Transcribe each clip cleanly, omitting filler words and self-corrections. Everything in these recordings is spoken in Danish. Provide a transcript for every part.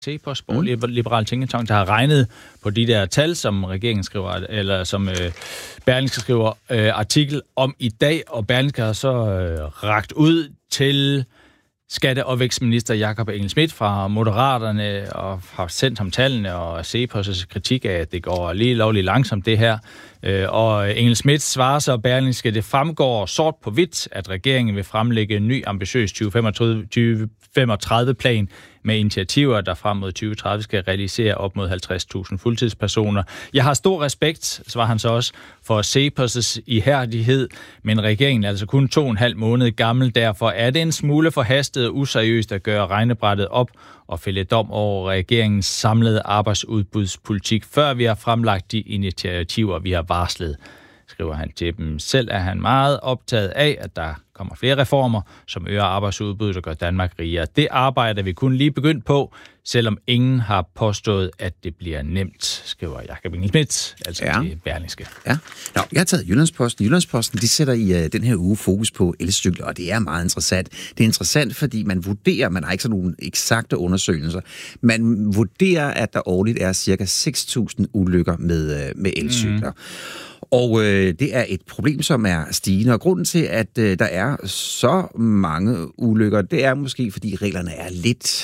Cepos, liberal tænketank, der har regnet på de der tal, som regeringen skriver, eller som Berlingske skriver artikel om i dag, og Berlingske har så rakt ud til skatte- og vækstminister Jakob Engel-Schmidt fra Moderaterne og har sendt ham tallene og Cepos' kritik af, at det går lige lovligt langsomt det her. Og Engel-Schmidt svarer så Berlingske, det fremgår sort på hvidt, at regeringen vil fremlægge en ny ambitiøs 2035-plan med initiativer, der frem mod 2030 skal realisere op mod 50.000 fuldtidspersoner. Jeg har stor respekt, svarer han så også, for Cepos' ihærdighed, men regeringen er altså kun 2,5 måneder gammel. Derfor er det en smule forhastet og useriøst at gøre regnebrættet op og fælde dom over regeringens samlede arbejdsudbudspolitik, før vi har fremlagt de initiativer, vi har varslet, skriver han til dem. Selv er han meget optaget af, at der kommer flere reformer, som øger arbejdsudbuddet og gør Danmark rigere. Det arbejder vi kun lige begyndt på, selvom ingen har påstået, at det bliver nemt, skriver Jakob Engel-Schmidt, altså til Berlingske. Ja. Nå, jeg har taget Jyllandsposten. Jyllandsposten, de sætter i den her uge fokus på elcykler, og det er meget interessant. Det er interessant, fordi man vurderer, man har ikke sådan nogle eksakte undersøgelser, man vurderer, at der årligt er cirka 6.000 ulykker med elcykler. Og det er et problem, som er stigende, og grunden til, at der er så mange ulykker, det er måske, fordi reglerne er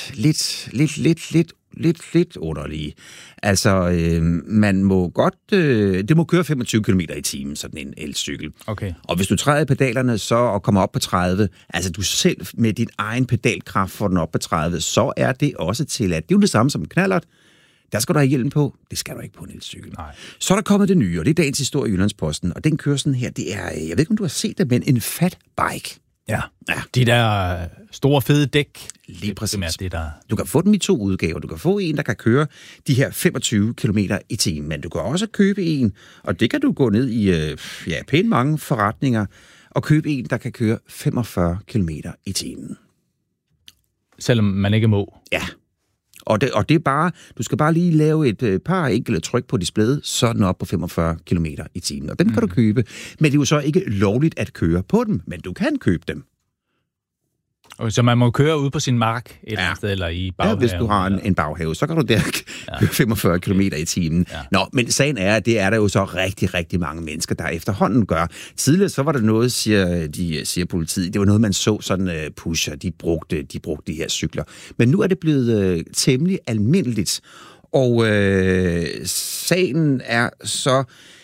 lidt underlige. Altså, man må godt, det må køre 25 km i timen, sådan en elcykel. Okay. Og hvis du træder i pedalerne så og kommer op på 30, altså du selv med din egen pedalkraft får den op på 30, så er det også tilladt. Det er jo det samme som en knallert. Der skal du have hjelm på. Det skal du ikke på en elcykel. Nej. Så er der kommet det nye, og det er dagens historie i Jyllandsposten. Og den kører sådan her, det er, jeg ved ikke, om du har set det, men en fat bike. Ja. De der store, fede dæk. Lige præcis. Det der... Du kan få dem i 2 udgaver. Du kan få en, der kan køre de her 25 km i timen, men du kan også købe en, og det kan du gå ned i pænt mange forretninger, og købe en, der kan køre 45 km i timen. Selvom man ikke må? Ja. Og det er bare, du skal bare lige lave et par enkelte tryk på displayet, så er den op på 45 km i timen. Og dem kan du købe, men det er jo så ikke lovligt at køre på dem, men du kan købe dem. Okay, så man må køre ud på sin mark et eller andet sted, eller i baghaven? Ja, hvis du har en baghave, så kan du der køre 45 km i timen. Ja. Nå, men sagen er, at det er der jo så rigtig, rigtig mange mennesker, der efterhånden gør. Tidligere så var der noget, siger politiet, det var noget, man så sådan pusher, de brugte de her cykler. Men nu er det blevet temmelig almindeligt, og sagen er så...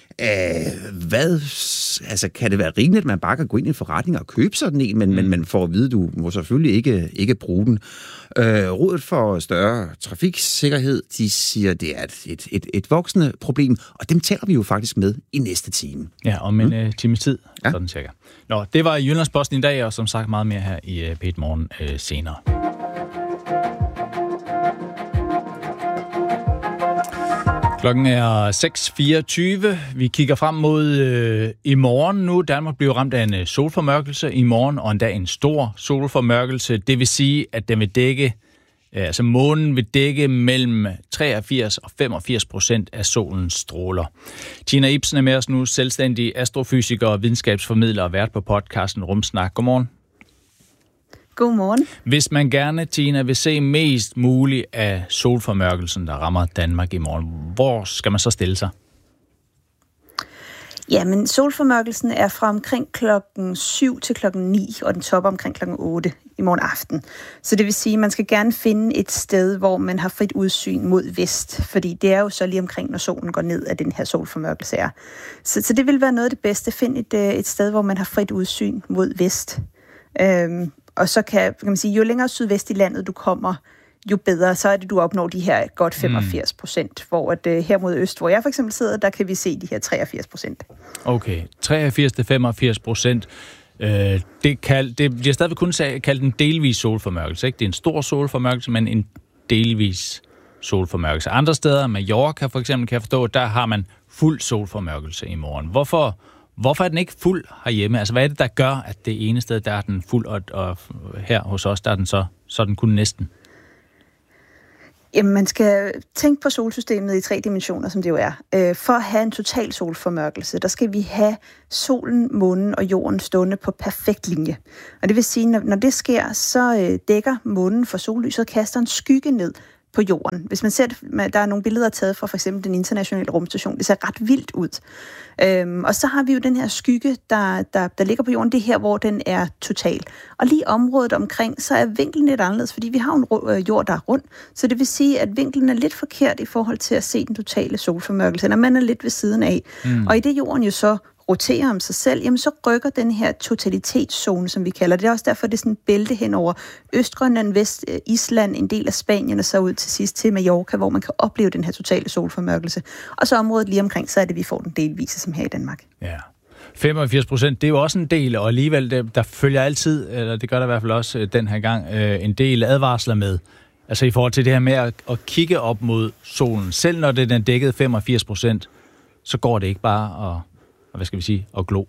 kan det være rimeligt, at man bare kan gå ind i en forretning og købe sådan en, men man får at vide, at du må selvfølgelig ikke bruge den. Rådet for større trafiksikkerhed, de siger, at det er et voksende problem, og dem taler vi jo faktisk med i næste time. Ja, om en times tid, sådan cirka. Nå, det var Jyllandsposten i dag, og som sagt meget mere her i P1 Morgen senere. Klokken er 6:24. Vi kigger frem mod i morgen nu. Danmark bliver ramt af en solformørkelse i morgen, og endda en stor solformørkelse. Det vil sige, at den vil dække, altså månen vil dække mellem 83% og 85% af solens stråler. Tina Ibsen er med os nu, selvstændig astrofysiker og videnskabsformidler og vært på podcasten Rumsnak. Godmorgen. Godmorgen. Hvis man gerne, Tina, vil se mest muligt af solformørkelsen, der rammer Danmark i morgen, hvor skal man så stille sig? Jamen, solformørkelsen er fra omkring klokken 7 til klokken 9, og den topper omkring klokken 8 i morgen aften. Så det vil sige, at man skal gerne finde et sted, hvor man har frit udsyn mod vest, fordi det er jo så lige omkring, når solen går ned, at den her solformørkelse er. Så det vil være noget af det bedste. Find et sted, hvor man har frit udsyn mod vest. Og så kan man sige, jo længere sydvest i landet du kommer, jo bedre, så er det, du opnår de her godt 85%, hvor at, her mod øst, hvor jeg for eksempel sidder, der kan vi se de her 83%. Okay, 83-85%. Det bliver stadigvæk kun kaldt en delvis solformørkelse, ikke? Det er en stor solformørkelse, men en delvis solformørkelse. Andre steder, Mallorca for eksempel, kan jeg forstå, der har man fuld solformørkelse i morgen. Hvorfor er den ikke fuld herhjemme? Altså, hvad er det, der gør, at det ene sted, der er den fuld, og her hos os, der er den så er den kun næsten? Jamen, man skal tænke på solsystemet i 3 dimensioner, som det jo er. For at have en total solformørkelse, der skal vi have solen, månen og jorden stående på perfekt linje. Og det vil sige, når det sker, så dækker månen for sollyset og kaster en skygge ned på jorden. Hvis man ser, der er nogle billeder taget fra for eksempel den internationale rumstation, det ser ret vildt ud. Og så har vi jo den her skygge, der ligger på jorden, det her, hvor den er total. Og lige området omkring, så er vinklen lidt anderledes, fordi vi har en jord, der er rund, så det vil sige, at vinklen er lidt forkert i forhold til at se den totale solformørkelse, når man er lidt ved siden af. Og i det jorden jo så roterer om sig selv, jamen så rykker den her totalitetszone, som vi kalder det. Det er også derfor, det er sådan et bælte hen over Østgrønland, Vest, Island, en del af Spanien, og så ud til sidst til Mallorca, hvor man kan opleve den her totale solformørkelse. Og så området lige omkring, så er det, vi får den delvise, som her i Danmark. Ja. 85%, det er jo også en del, og alligevel, der følger altid, eller det gør der i hvert fald også den her gang, en del advarsler med. Altså i forhold til det her med at kigge op mod solen. Selv når det er dækket 85%, så går det ikke bare at glo.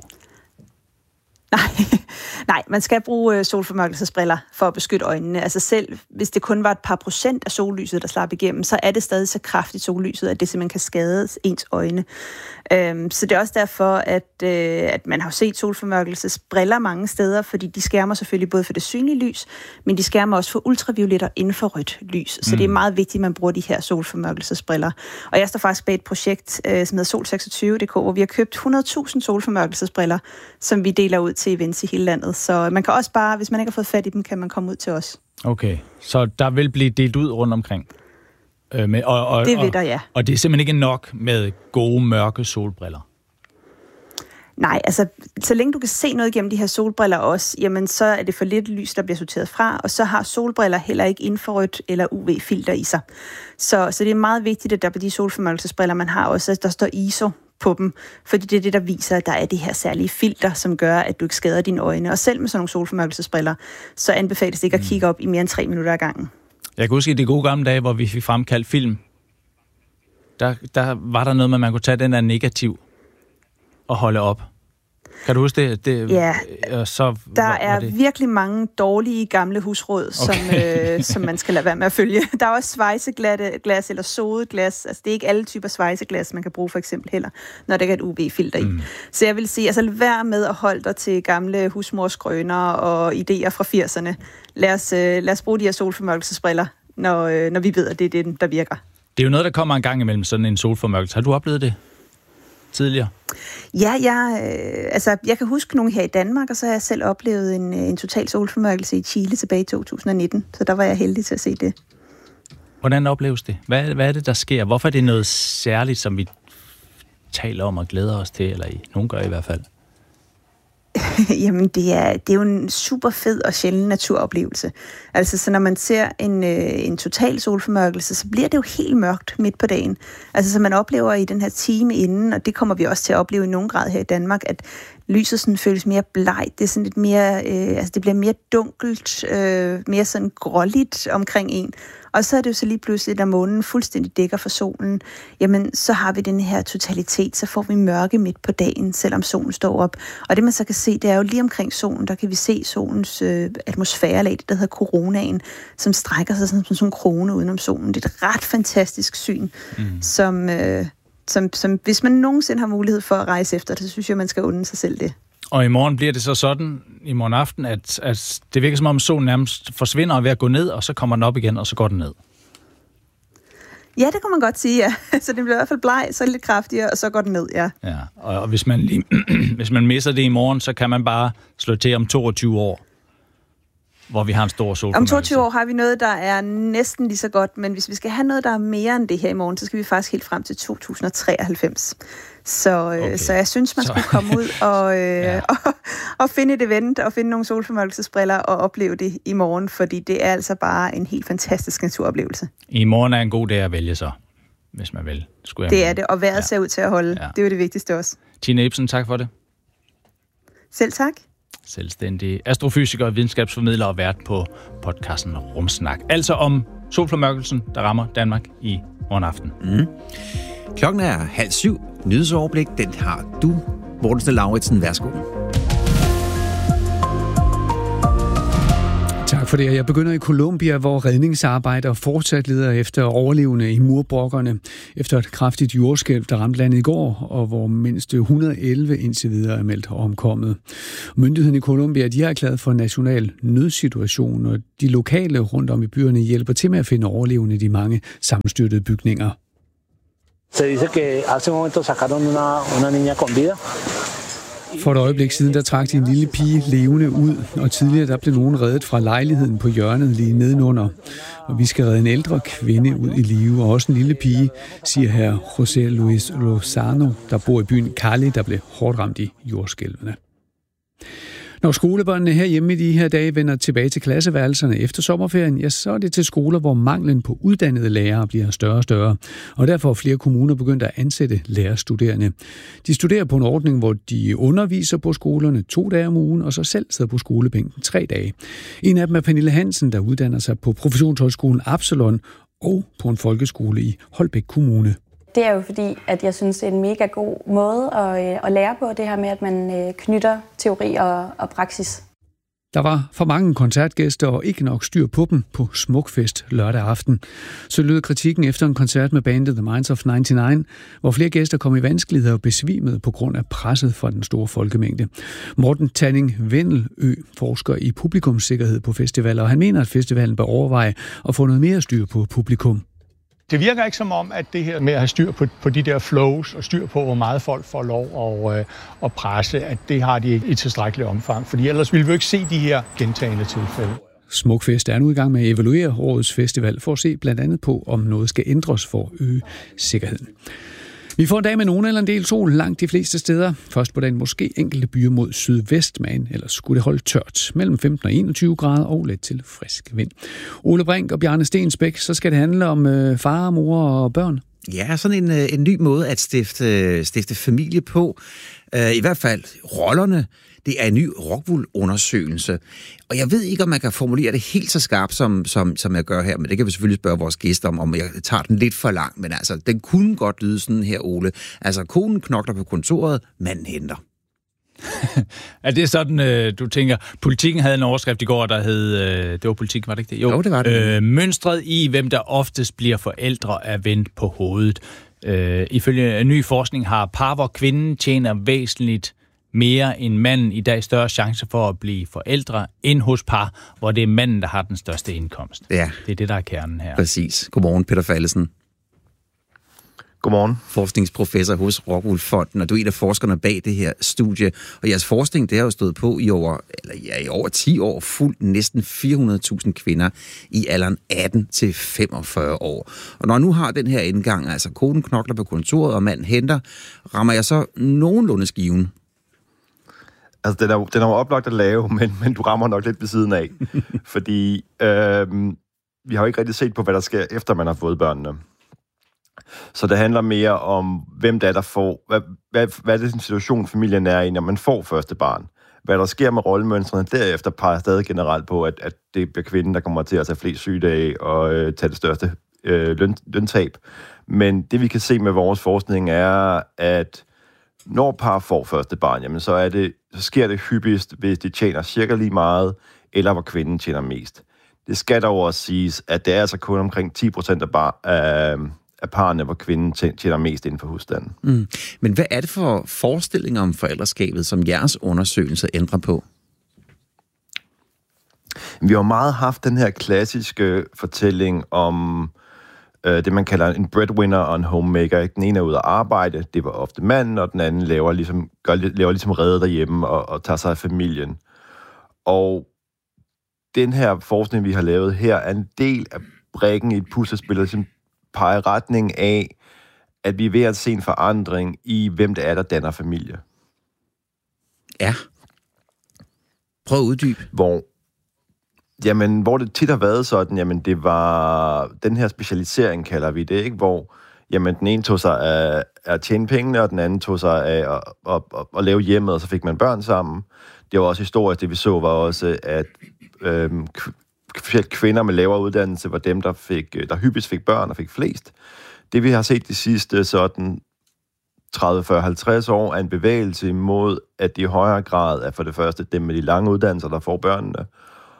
Nej, man skal bruge solformørkelsesbriller for at beskytte øjnene. Altså selv hvis det kun var et par procent af sollyset, der slap igennem, så er det stadig så kraftigt sollyset, at det simpelthen kan skade ens øjne. Så det er også derfor, at man har set solformørkelsesbriller mange steder, fordi de skærmer selvfølgelig både for det synlige lys, men de skærmer også for ultraviolet og infrarødt lys. Så det er meget vigtigt, at man bruger de her solformørkelsesbriller. Og jeg står faktisk bag et projekt, som hedder Sol26.dk, hvor vi har købt 100.000 solformørkelsesbriller, som vi deler ud til events i hele landet. Så man kan også bare, hvis man ikke har fået fat i dem, kan man komme ud til os. Okay, så der vil blive delt ud rundt omkring? Det vil der, ja. Og det er simpelthen ikke nok med gode, mørke solbriller? Nej, altså, så længe du kan se noget gennem de her solbriller også, jamen, så er det for lidt lys, der bliver sorteret fra, og så har solbriller heller ikke infrarødt eller UV-filter i sig. Så det er meget vigtigt, at der på de solformørkelsesbriller, man har også, at der står ISO på dem, fordi det er det, der viser, at der er det her særlige filter, som gør, at du ikke skader dine øjne. Og selv med sådan nogle solformørkelsesbriller, så anbefales det ikke at kigge op i mere end 3 minutter ad gangen. Jeg kan huske i de gode gamle dage, hvor vi fik fremkaldt film, der var der noget med, at man kunne tage den der negativ og holde op. Kan du huske det? Ja, der er virkelig mange dårlige gamle husråd, som man skal lade være med at følge. Der er også svejseglas eller sodet glas. Altså, det er ikke alle typer svejseglas, man kan bruge for eksempel heller, når der ikke er et UV-filter i. Så jeg vil sige, altså lad være med at holde dig til gamle husmorsgrøner og idéer fra 80'erne. Lad os bruge de her solformørkelsesbriller, når vi ved, at det er det, der virker. Det er jo noget, der kommer en gang imellem sådan en solformørkelse. Har du oplevet det tidligere? Ja, jeg kan huske nogle her i Danmark, og så har jeg selv oplevet en total solformørkelse i Chile tilbage i 2019, så der var jeg heldig til at se det. Hvordan opleves det? Hvad er det, der sker? Hvorfor er det noget særligt, som vi taler om og glæder os til, eller nogen gør i hvert fald? Jamen, det er jo en super fed og sjælden naturoplevelse. Altså, så når man ser en total solformørkelse, så bliver det jo helt mørkt midt på dagen. Altså, så man oplever i den her time inden, og det kommer vi også til at opleve i nogen grad her i Danmark, at lyset sådan føles mere blegt. Det er sådan lidt mere, det bliver mere dunkelt, mere sådan gråligt omkring en. Og så er det jo så lige pludselig, da månen fuldstændig dækker for solen, jamen så har vi den her totalitet, så får vi mørke midt på dagen, selvom solen står op. Og det man så kan se, det er jo lige omkring solen, der kan vi se solens atmosfærelag, der hedder coronaen, som strækker sig som sådan en krone udenom solen. Det er et ret fantastisk syn, som hvis man nogensinde har mulighed for at rejse efter det, så synes jeg, man skal unde sig selv det. Og i morgen bliver det så sådan, i morgen aften, at det virker som om solen nærmest forsvinder ved at gå ned, og så kommer den op igen, og så går den ned. Ja, det kan man godt sige, ja. Så det bliver i hvert fald bleg, så lidt kraftigere, og så går den ned, ja. Ja, og hvis man misser det i morgen, så kan man bare slå til om 22 år, hvor vi har en stor solformørkelse. Om 22 år har vi noget, der er næsten lige så godt, men hvis vi skal have noget, der er mere end det her i morgen, så skal vi faktisk helt frem til 2093. Så jeg synes, man skulle komme ud og finde et event og finde nogle solformørkelsesbriller og opleve det i morgen, fordi det er altså bare en helt fantastisk naturoplevelse. I morgen er en god dag at vælge så, hvis man vil. Det er det, og vejret ser ud til at holde. Ja. Det er jo det vigtigste også. Tina Ibsen, tak for det. Selv tak. Selvstændig astrofysiker, videnskabsformidler og vært på podcasten Rumsnak. Altså om solformørkelsen, der rammer Danmark i morgen aften. Klokken er 6:30. Nyhedsoverblik, den har du, Morten Lauritsen. Værsgo. Tak Tak for det. Jeg begynder i Colombia, hvor redningsarbejdere fortsat leder efter overlevende i murbrokkerne efter et kraftigt jordskælv, der ramte landet i går, og hvor mindst 111 indtil videre er meldt omkommet. Myndighederne i Colombia, de har erklæret for en national nødsituation, og de lokale rundt om i byerne hjælper til med at finde overlevende i de mange sammenstyrtede bygninger. Se dice que hace un momento sacaron una niña con vida. For et øjeblik siden, der trak de en lille pige levende ud, og tidligere der blev nogen reddet fra lejligheden på hjørnet lige nedenunder. Og vi skal redde en ældre kvinde ud i live, og også en lille pige, siger herr José Luis Lozano, der bor i byen Cali, der blev hårdt ramt i jordskælvene. Når skolebørnene herhjemme i de her dage vender tilbage til klasseværelserne efter sommerferien, ja, så er det til skoler, hvor manglen på uddannede lærere bliver større og større. Og derfor er flere kommuner begyndt at ansætte lærerstuderende. De studerer på en ordning, hvor de underviser på skolerne 2 dage om ugen, og så selv sidder på skolebænken 3 dage. En af dem er Pernille Hansen, der uddanner sig på Professionshøjskolen Absalon og på en folkeskole i Holbæk Kommune. Det er jo fordi, at jeg synes, det er en mega god måde at lære på, det her med, at man knytter teori og praksis. Der var for mange koncertgæster og ikke nok styr på dem på Smukfest lørdag aften. Så lød kritikken efter en koncert med bandet The Minds of 99, hvor flere gæster kom i vanskeligheder og besvimede på grund af presset fra den store folkemængde. Morten Tanning Vendelø forsker i publikumssikkerhed på festivaler, og han mener, at festivalen bør overveje at få noget mere styr på publikum. Det virker ikke som om, at det her med at have styr på de der flows og styr på, hvor meget folk får lov at presse, at det har de ikke i tilstrækkelig omfang. Fordi ellers ville vi jo ikke se de her gentagende tilfælde. Smukfest er nu i gang med at evaluere årets festival for at se blandt andet på, om noget skal ændres for at øge sikkerheden. Vi får en dag med nogen eller en del sol langt de fleste steder. Først på dagen måske enkelte byer mod sydvest, men ellers skulle det holde tørt. Mellem 15 og 21 grader og let til frisk vind. Ole Brink og Bjarne Stensbæk, så skal det handle om far, mor og børn. Ja, sådan en ny måde at stifte familie på. I hvert fald rollerne. Det er en ny Rockwool-undersøgelse. Og jeg ved ikke, om man kan formulere det helt så skarpt, som jeg gør her, men det kan vi selvfølgelig spørge vores gæster om jeg tager den lidt for langt. Men altså, den kunne godt lyde sådan her, Ole. Altså, konen knokler på kontoret, manden henter. Er det sådan, du tænker, Politikken havde en overskrift i går, der hed, det var Politikken, var det ikke det? Jo, det var det. Mønstret i, hvem der oftest bliver forældre, er vendt på hovedet. Ifølge ny forskning har par, hvor kvinden tjener væsentligt mere end manden i dag større chance for at blive forældre, end hos par, hvor det er manden, der har den største indkomst. Ja. Det er det, der er kernen her. Præcis. Godmorgen, Peter Fallesen. Godmorgen. Forskningsprofessor hos Rockwool-fonden, og du er en af forskerne bag det her studie. Og jeres forskning, det har jo stået på i over 10 år, fuldt næsten 400.000 kvinder i alderen 18 til 45 år. Og når nu har den her indgang, altså konen knokler på kontoret, og manden henter, rammer jeg så nogenlunde skiven? Altså, den er jo oplagt at lave, men du rammer nok lidt ved siden af. Fordi vi har jo ikke rigtig set på, hvad der sker, efter man har fået børnene. Så det handler mere om, hvem der får... Hvad er det en situation, familien er i, når man får første barn? Hvad der sker med rollemønstrene derefter, peger stadig generelt på, at det bliver kvinden, der kommer til at tage flest sygedage og tage det største løntab. Men det, vi kan se med vores forskning, er, at når par får første barn, jamen så sker det hyppigst, hvis de tjener cirka lige meget, eller hvor kvinden tjener mest. Det skal dog også siges, at det er altså kun omkring 10% af parerne, hvor kvinden tjener mest inden for husstanden. Mm. Men hvad er det for forestillinger om forældreskabet, som jeres undersøgelse ændrer på? Vi har meget haft den her klassiske fortælling om det, man kalder en breadwinner og en homemaker. Den ene er ude at arbejde, det var ofte manden, og den anden laver ligesom redder derhjemme og tager sig af familien. Og den her forskning, vi har lavet her, er en del af brikken i et puslespil, der ligesom peger i retning af, at vi er ved at se en forandring i, hvem det er, der danner familie. Ja. Prøv at uddybe. Hvor det tit har været sådan, jamen det var den her specialisering, kalder vi det, ikke? Hvor jamen, den ene tog sig af at tjene pengene, og den anden tog sig af at lave hjemmet, og så fik man børn sammen. Det var også historisk, det vi så var også, at kvinder med lavere uddannelse var dem, der hyppigst fik børn og fik flest. Det vi har set de sidste sådan 30, 40, 50 år er en bevægelse imod, at det i højere grad er for det første dem med de lange uddannelser, der får børnene.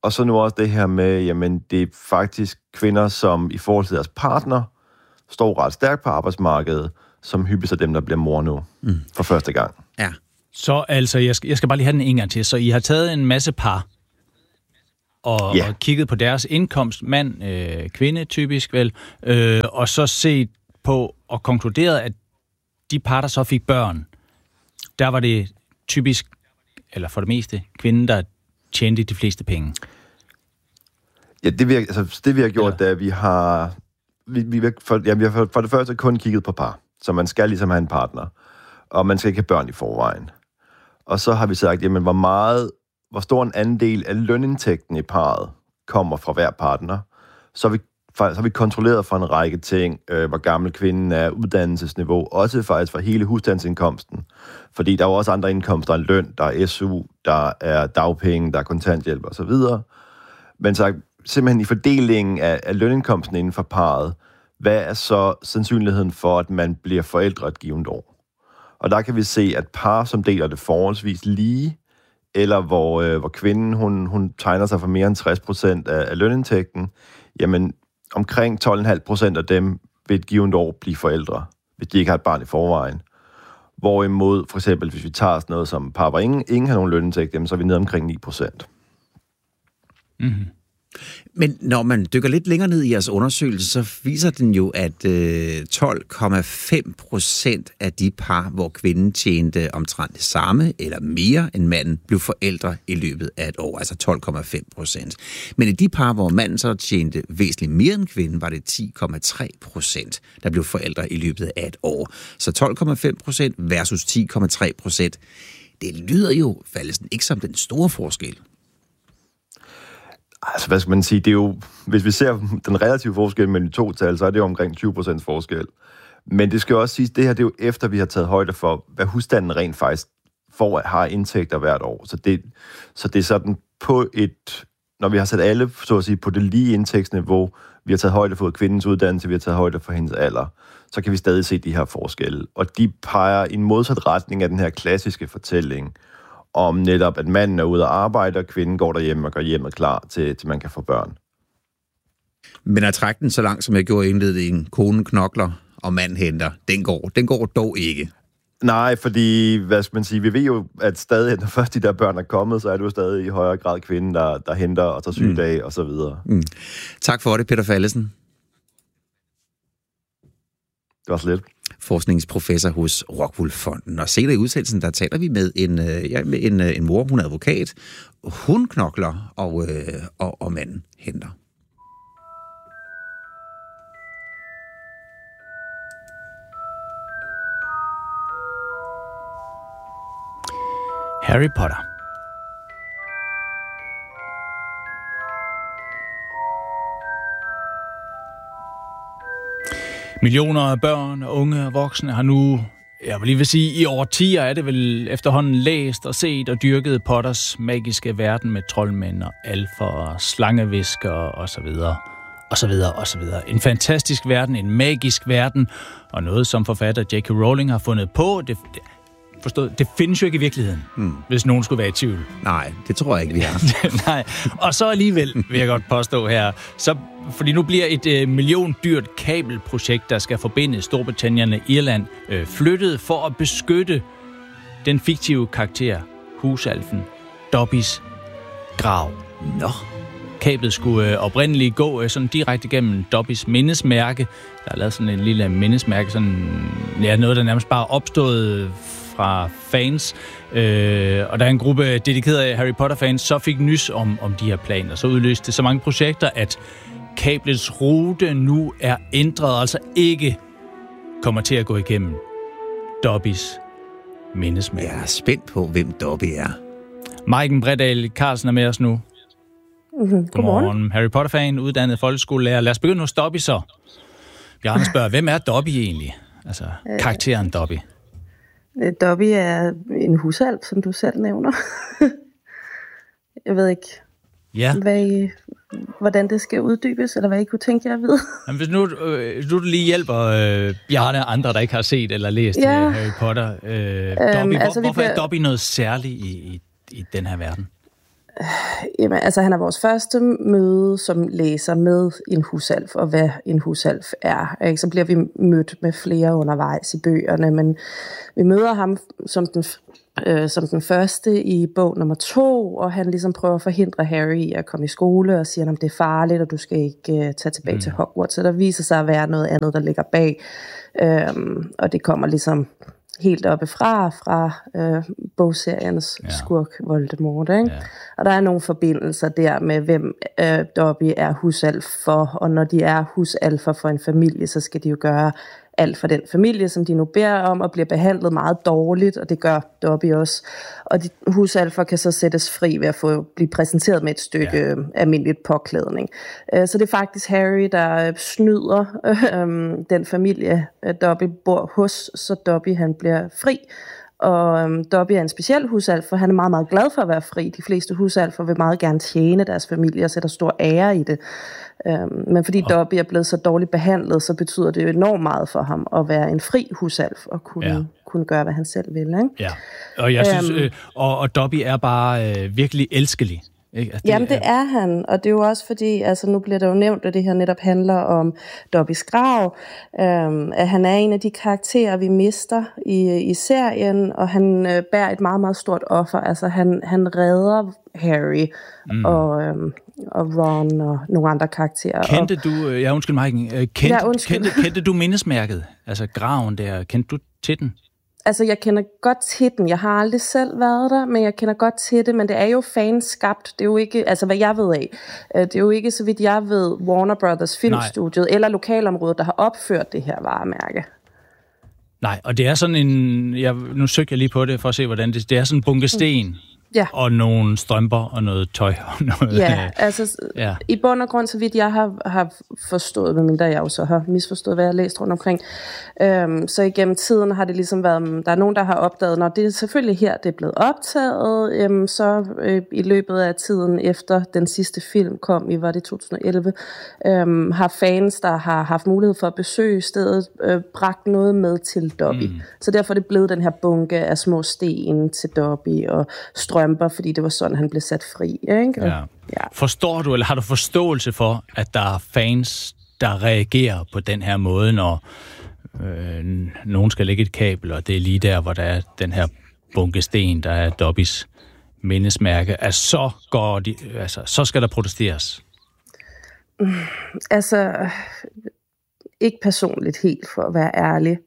Og så nu også det her med, jamen det er faktisk kvinder, som i forhold til deres partner, står ret stærkt på arbejdsmarkedet, som hyppigt er dem, der bliver mor nu for første gang. Ja. Så altså, jeg skal bare lige have den en gang til. Så I har taget en masse par og kigget på deres indkomst, mand, kvinde typisk vel, og så set på og konkluderet, at de par, der så fik børn, der var det typisk, eller for det meste, kvinden, der tjente de fleste penge. Ja, det vi har gjort, da vi har... Vi har for det første kun kigget på par, så man skal ligesom have en partner, og man skal ikke have børn i forvejen. Og så har vi sagt, jamen hvor stor en andel af lønindtægten i parret kommer fra hver partner. Så har vi kontrolleret for en række ting, hvor gammel kvinden er, uddannelsesniveau, også faktisk for hele husstandsindkomsten. Fordi der er jo også andre indkomster end løn, der er SU, der er dagpenge, der er kontanthjælp osv. Men så simpelthen i fordelingen af lønindkomsten inden for parret, hvad er så sandsynligheden for, at man bliver forældre et givet år? Og der kan vi se, at par, som deler det forholdsvis lige, eller hvor kvinden hun tegner sig for mere end 60% af lønindtægten, jamen omkring 12,5% af dem vil et givet år blive forældre, hvis de ikke har et barn i forvejen. Hvorimod, for eksempel, hvis vi tager sådan noget som par, hvor ingen har nogen lønindtægt, jamen, så er vi nede omkring 9%. Mm-hmm. Men når man dykker lidt længere ned i jeres undersøgelse, så viser den jo, at 12,5% af de par, hvor kvinden tjente omtrent det samme eller mere end manden, blev forældre i løbet af et år, altså 12,5%. Men i de par, hvor manden så tjente væsentligt mere end kvinden, var det 10,3%, der blev forældre i løbet af et år. Så 12,5% versus 10,3%. Det lyder jo faktisk ikke som den store forskel. Altså, hvad skal man sige? Det er jo, hvis vi ser den relative forskel mellem de to tal, så er det jo omkring 20% forskel. Men det skal jo også siges, det her det er jo efter, vi har taget højde for, hvad husstanden rent faktisk har indtægter hvert år. Så det er sådan på når vi har sat alle, så at sige, på det lige indtægtsniveau, vi har taget højde for kvindens uddannelse, vi har taget højde for hendes alder, så kan vi stadig se de her forskelle. Og de peger i en modsat retning af den her klassiske fortælling, om netop, at manden er ude at arbejde, og kvinden går derhjemme og gør hjemmet klar til man kan få børn. Men at trække den så langt, som jeg gjorde i indledningen, konen knokler, og manden henter, den går dog ikke. Nej, fordi, hvad skal man sige, vi ved jo, at stadig, når først de der børn er kommet, så er det jo stadig i højere grad kvinden, der henter og tager sygedage og så videre. Tak for det, Peter Fallesen. Det var så lidt. Forskningsprofessor hos Rockwool Fonden. Og senere i udsendelsen, der taler vi med en mor, hun er advokat. Hun knokler, og manden henter. Harry Potter. Millioner af børn, unge og voksne har nu, jeg vil lige vil sige, i årtier er det vel efterhånden læst og set og dyrket Potters magiske verden med troldmænd og alfer og slangevisker og så videre. Og så videre, og så videre. En fantastisk verden, en magisk verden, og noget som forfatter J.K. Rowling har fundet på. Det findes jo ikke i virkeligheden, hvis nogen skulle være i tvivl. Nej, det tror jeg ikke, vi har. Nej, og så alligevel, vil jeg godt påstå her, fordi nu bliver et milliondyrt kabelprojekt, der skal forbinde Storbritannien og Irland, flyttet for at beskytte den fiktive karakter, husalfen, Dobbys grav. Nå. Kablet skulle oprindeligt gå sådan direkte gennem Dobbys mindesmærke. Der er lavet sådan en lille mindesmærke, noget, der nærmest bare opstod fra fans, og der er en gruppe dedikerede Harry Potter-fans, så fik nys om de her planer. Så udløste det så mange projekter, at kablets rute nu er ændret, altså ikke kommer til at gå igennem Dobbys mindesmærke. Jeg er spændt på, hvem Dobby er. Maiken Bredal Carlsen er med os nu. Godmorgen. Harry Potter-fan, uddannet folkeskolelærer. Lad os begynde hos Dobby så. Bjarne spørger, hvem er Dobby egentlig? Altså, karakteren Dobby. Dobby er en husalf, som du selv nævner. Jeg ved ikke, hvordan det skal uddybes, eller hvad I kunne tænke jer at vide. Men hvis nu du lige hjælper Bjarne og andre, der ikke har set eller læst Harry Potter. Dobby, hvorfor er Dobby noget særligt i den her verden? Jamen, altså han er vores første møde som læser med en husalf, og hvad en husalf er. Ikke? Så bliver vi mødt med flere undervejs i bøgerne, men vi møder ham som den første i bog nummer 2, og han ligesom prøver at forhindre Harry i at komme i skole, og siger, at det er farligt, og du skal ikke tage tilbage til Hogwarts. Så der viser sig at være noget andet, der ligger bag, og det kommer ligesom helt oppe fra bogseriens skurk Voldemort. Ikke? Ja. Og der er nogle forbindelser der med, hvem Dobby er husalf for, og når de er husalfer for en familie, så skal de jo gøre alt for den familie, som de nu beder om, og bliver behandlet meget dårligt, og det gør Dobby også. Og de husalfer kan så sættes fri ved at blive præsenteret med et stykke almindeligt påklædning. Så det er faktisk Harry, der snyder den familie, Dobby bor hos, så Dobby han bliver fri. Og Dobby er en speciel husalf, for han er meget, meget glad for at være fri. De fleste husalfer vil meget gerne tjene deres familie og sætter stor ære i det. Men fordi Dobby er blevet så dårligt behandlet, så betyder det jo enormt meget for ham at være en fri husalf og kunne gøre, hvad han selv vil. Ikke? Ja, og jeg synes, og Dobby er bare virkelig elskelig. Ikke? Jamen det er han, og det er jo også fordi, altså nu bliver det jo nævnt, at det her netop handler om Dobbys grav, at han er en af de karakterer, vi mister i serien, og han bærer et meget, meget stort offer. Altså han redder Harry og Ron og nogle andre karakterer. Kendte du, kendte du mindesmærket, altså graven der, kendte du til den? Altså, jeg kender godt til den. Jeg har aldrig selv været der, men jeg kender godt til det. Men det er jo fanskabt. Det er jo ikke, altså hvad jeg ved af. Det er jo ikke, så vidt jeg ved, Warner Brothers filmstudiet eller lokalområdet, der har opført det her varemærke. Nej, og det er sådan en... nu søgte jeg lige på det for at se, hvordan det er sådan en bunke sten. Ja. Og nogle strømper og noget tøj. Og noget, i bund og grund, så vidt jeg har forstået, medmindre jeg jo så har misforstået, hvad jeg har læst rundt omkring, så igennem tiden har det ligesom været, der er nogen, der har opdaget, når det er selvfølgelig her, det er blevet optaget, så i løbet af tiden efter den sidste film kom, var det 2011, har fans, der har haft mulighed for at besøge stedet, bragt noget med til Dobby. Så derfor er det blevet den her bunke af små sten til Dobby og strømper, fordi det var sådan, han blev sat fri. Ikke? Ja. Forstår du, eller har du forståelse for, at der er fans, der reagerer på den her måde, når nogen skal lægge et kabel, og det er lige der, hvor der er den her bunke sten, der er Dobbys mindesmærke, at så skal der protesteres? Altså, ikke personligt helt, for at være ærlig.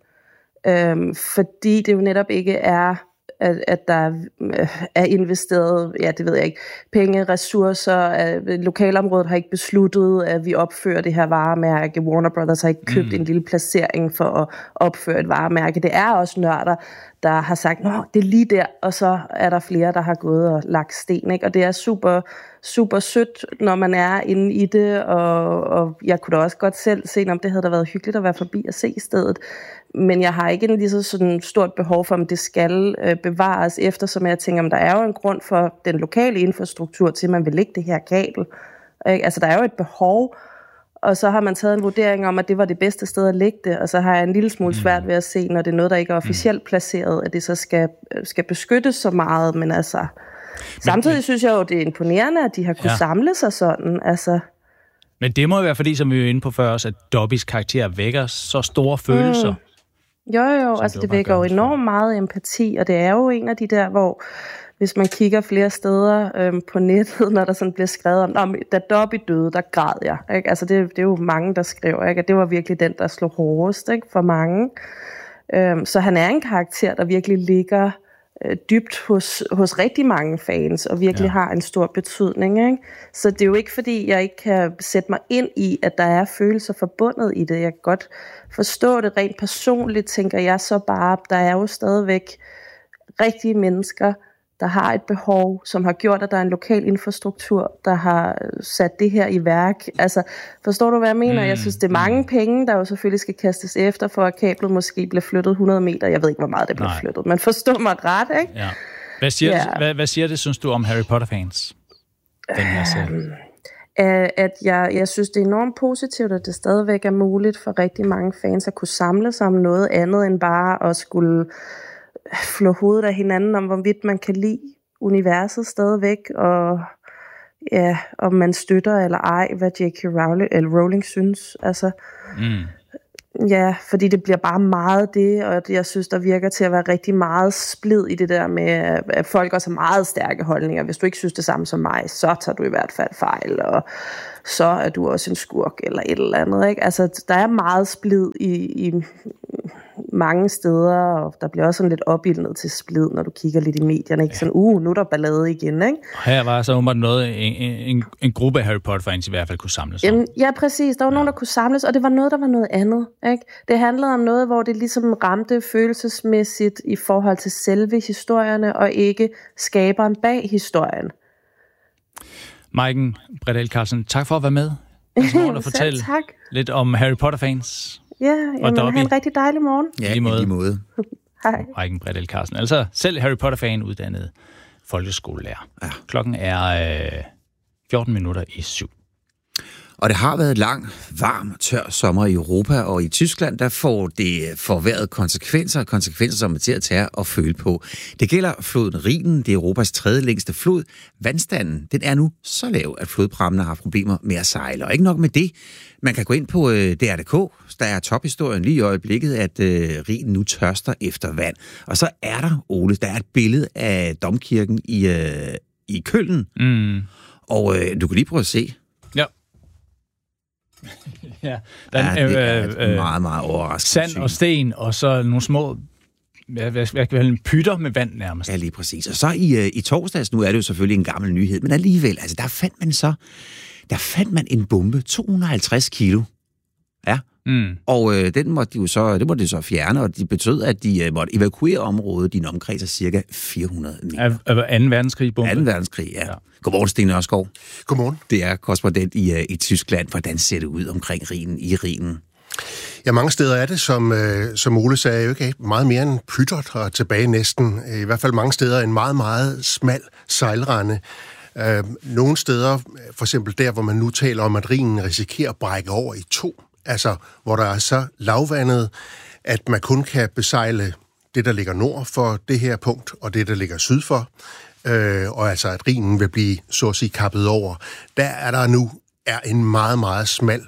Fordi det jo netop ikke er at der er investeret, det ved jeg ikke, penge, ressourcer, lokalområdet har ikke besluttet, at vi opfører det her varemærke. Warner Brothers har ikke købt en lille placering for at opføre et varemærke. Det er også nørder, der har sagt, nå, det er lige der, og så er der flere, der har gået og lagt sten, ikke? Og det er super, super sødt, når man er inde i det, og jeg kunne da også godt selv se, om det havde da været hyggeligt at være forbi og se stedet. Men jeg har ikke en lige så sådan stort behov for, om det skal bevares, eftersom jeg tænker, at der er jo en grund for den lokale infrastruktur til, at man vil lægge det her kabel. Altså, der er jo et behov, og så har man taget en vurdering om, at det var det bedste sted at lægge det, og så har jeg en lille smule svært ved at se, når det er noget, der ikke er officielt placeret, at det så skal beskyttes så meget, men altså... Samtidig synes jeg jo, det er imponerende, at de har kunnet samle sig sådan, altså... Men det må jo være fordi, som vi var inde på før også, at Dobbys karakter vækker så store følelser. Jo, altså det vækker jo enormt meget empati, og det er jo en af de der, hvor hvis man kigger flere steder på nettet, når der sådan bliver skrevet om, da Dobby døde, der græd jeg. Ikke? Altså det er jo mange, der skriver, ikke? At det var virkelig den, der slog hårdest, ikke? For mange. Så han er en karakter, der virkelig ligger dybt hos rigtig mange fans, og virkelig har en stor betydning. Ikke? Så det er jo ikke, fordi jeg ikke kan sætte mig ind i, at der er følelser forbundet i det. Jeg kan godt forstå det rent personligt, tænker jeg så bare, der er jo stadigvæk rigtige mennesker, der har et behov, som har gjort, at der er en lokal infrastruktur, der har sat det her i værk. Altså, forstår du, hvad jeg mener? Jeg synes, det er mange penge, der jo selvfølgelig skal kastes efter, for at kablet måske bliver flyttet 100 meter. Jeg ved ikke, hvor meget det bliver flyttet, men forstå mig ret, ikke? Ja. Hvad siger det, synes du, om Harry Potter-fans? Den her serie? At jeg synes, det er enormt positivt, at det stadigvæk er muligt for rigtig mange fans at kunne samle sig om noget andet, end bare at skulle flå hovedet af hinanden om, hvorvidt man kan lide universet stadigvæk, og om man støtter eller ej, hvad J.K. Rowling synes. Altså, ja, fordi det bliver bare meget det, og jeg synes, der virker til at være rigtig meget splid i det der med, at folk også har meget stærke holdninger. Hvis du ikke synes det samme som mig, så tager du i hvert fald fejl, og så er du også en skurk eller et eller andet. Ikke? Altså, der er meget splid i mange steder, og der bliver også sådan lidt opildnet til splid, når du kigger lidt i medierne. Ikke? Sådan, nu er der ballade igen. Ikke? Her var så noget, en gruppe af Harry Potter-fans i hvert fald kunne samles om. Ja, præcis. Der var nogen, der kunne samles, og det var noget, der var noget andet. Ikke? Det handlede om noget, hvor det ligesom ramte følelsesmæssigt i forhold til selve historierne, og ikke skaberen bag historien. Maiken Bredahl Carlsen, tak for at være med. Og fortælle lidt om Harry Potter-fans. Ja, jamen, have en rigtig dejlig morgen. Ja, i lige måde. Hej. Maiken Bredahl Carlsen. Altså selv Harry Potter-fan, uddannet folkeskolelærer. Ja. Klokken er 14 minutter i 7. Og det har været en lang, varm, tør sommer i Europa, og i Tyskland, der får det forværret konsekvenser, som er til at tage og føle på. Det gælder floden Rhinen, det er Europas 3. længste flod. Vandstanden, den er nu så lav, at flodprammene har problemer med at sejle. Og ikke nok med det, man kan gå ind på DR.dk, der er tophistorien lige i øjeblikket, at Rhinen nu tørster efter vand. Og så er der, Ole, der er et billede af domkirken i Køln, og du kan lige prøve at se. Ja, det er meget, meget overraskende. Sand og sten, og så nogle små pytter med vand nærmest. Ja, lige præcis. Og så i torsdags, nu er det jo selvfølgelig en gammel nyhed, men alligevel, altså der fandt man en bombe, 250 kilo. Ja. Og den måtte de så fjerne, og det betød, at de måtte evakuere området i en omkreds af cirka 400 meter. Af 2. verdenskrig bombe? 2. verdenskrig, ja. Godmorgen, Sten Nørskov. Godmorgen. Det er korrespondent i Tyskland. Hvordan ser det ud omkring Rhinen? Ja, mange steder er det, som Ole sagde, jo ikke meget mere end pyttert og tilbage næsten. I hvert fald mange steder en meget, meget smal sejlrende. Nogle steder, for eksempel der, hvor man nu taler om, at Rhinen risikerer at brække over i 2, altså hvor der er så lavvandet, at man kun kan besejle det, der ligger nord for det her punkt, og det, der ligger syd for, og altså at Rhinen vil blive, så at sige, kappet over. Der er der nu en meget, meget smal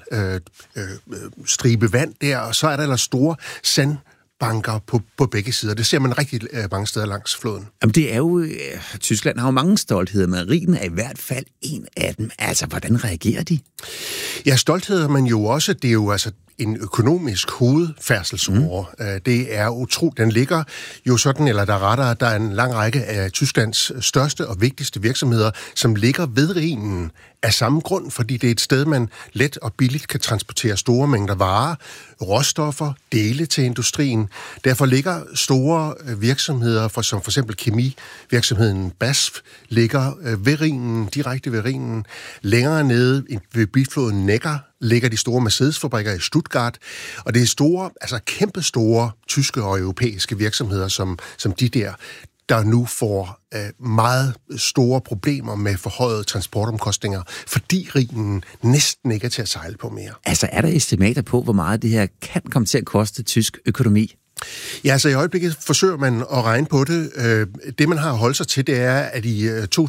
stribe vand der, og så er der store sandbanker på begge sider. Det ser man rigtig mange steder langs floden. Jamen det er jo, Tyskland har jo mange stoltheder, men Rhinen er i hvert fald en af dem. Altså, hvordan reagerer de? Ja, stolthed, men jo også, det er jo altså en økonomisk hovedfærdselsåre. Det er utroligt. Den ligger jo sådan, eller der er en lang række af Tysklands største og vigtigste virksomheder, som ligger ved Rhinen af samme grund, fordi det er et sted, man let og billigt kan transportere store mængder varer, råstoffer, dele til industrien. Derfor ligger store virksomheder, som for eksempel kemivirksomheden BASF, ligger ved Rhinen, direkte ved Rhinen. Længere nede ved bifloden Neckar ligger de store Mercedes-fabrikker i Stuttgart, og det er store, altså kæmpe store tyske og europæiske virksomheder, som de der nu får meget store problemer med forhøjede transportomkostninger, fordi Rhinen næsten ikke er til at sejle på mere. Altså er der estimater på, hvor meget det her kan komme til at koste tysk økonomi? Ja, så i øjeblikket forsøger man at regne på det. Det, man har holdt sig til, det er, at i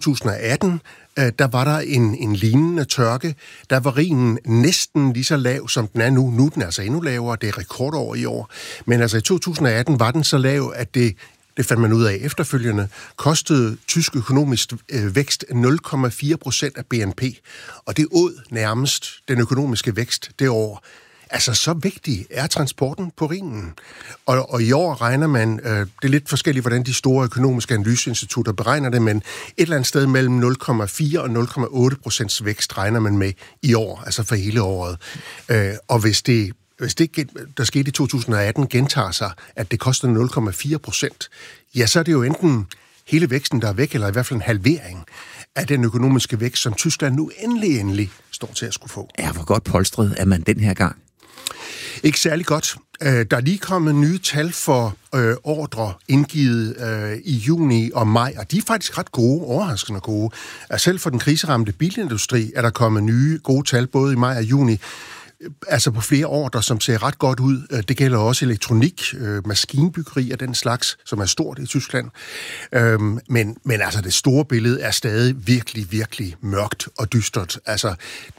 2018, der var der en lignende tørke. Der var Rhinen næsten lige så lav, som den er nu. Nu er den altså endnu lavere. Det er rekordår i år. Men altså i 2018 var den så lav, at det fandt man ud af efterfølgende, kostede tysk økonomisk vækst 0,4% af BNP. Og det åd nærmest den økonomiske vækst det år. Altså, så vigtig er transporten på Rhinen. Og i år regner man, det er lidt forskelligt, hvordan de store økonomiske analyseinstitutter beregner det, men et eller andet sted mellem 0,4 og 0,8% vækst regner man med i år, altså for hele året. Og hvis det, der skete i 2018, gentager sig, at det koster 0,4%, ja, så er det jo enten hele væksten, der er væk, eller i hvert fald en halvering af den økonomiske vækst, som Tyskland nu endelig står til at skulle få. Ja, hvor godt polstret er man den her gang? Ikke særlig godt. Der er lige kommet nye tal for ordre indgivet i juni og maj, og de er faktisk ret gode, overraskende gode. Selv for den kriseramte bilindustri er der kommet nye gode tal, både i maj og juni. altså på flere ordrer, som ser ret godt ud. Det gælder også elektronik, maskinbyggeri og den slags, som er stort i Tyskland. Men altså det store billede er stadig virkelig, virkelig mørkt og dystert. Altså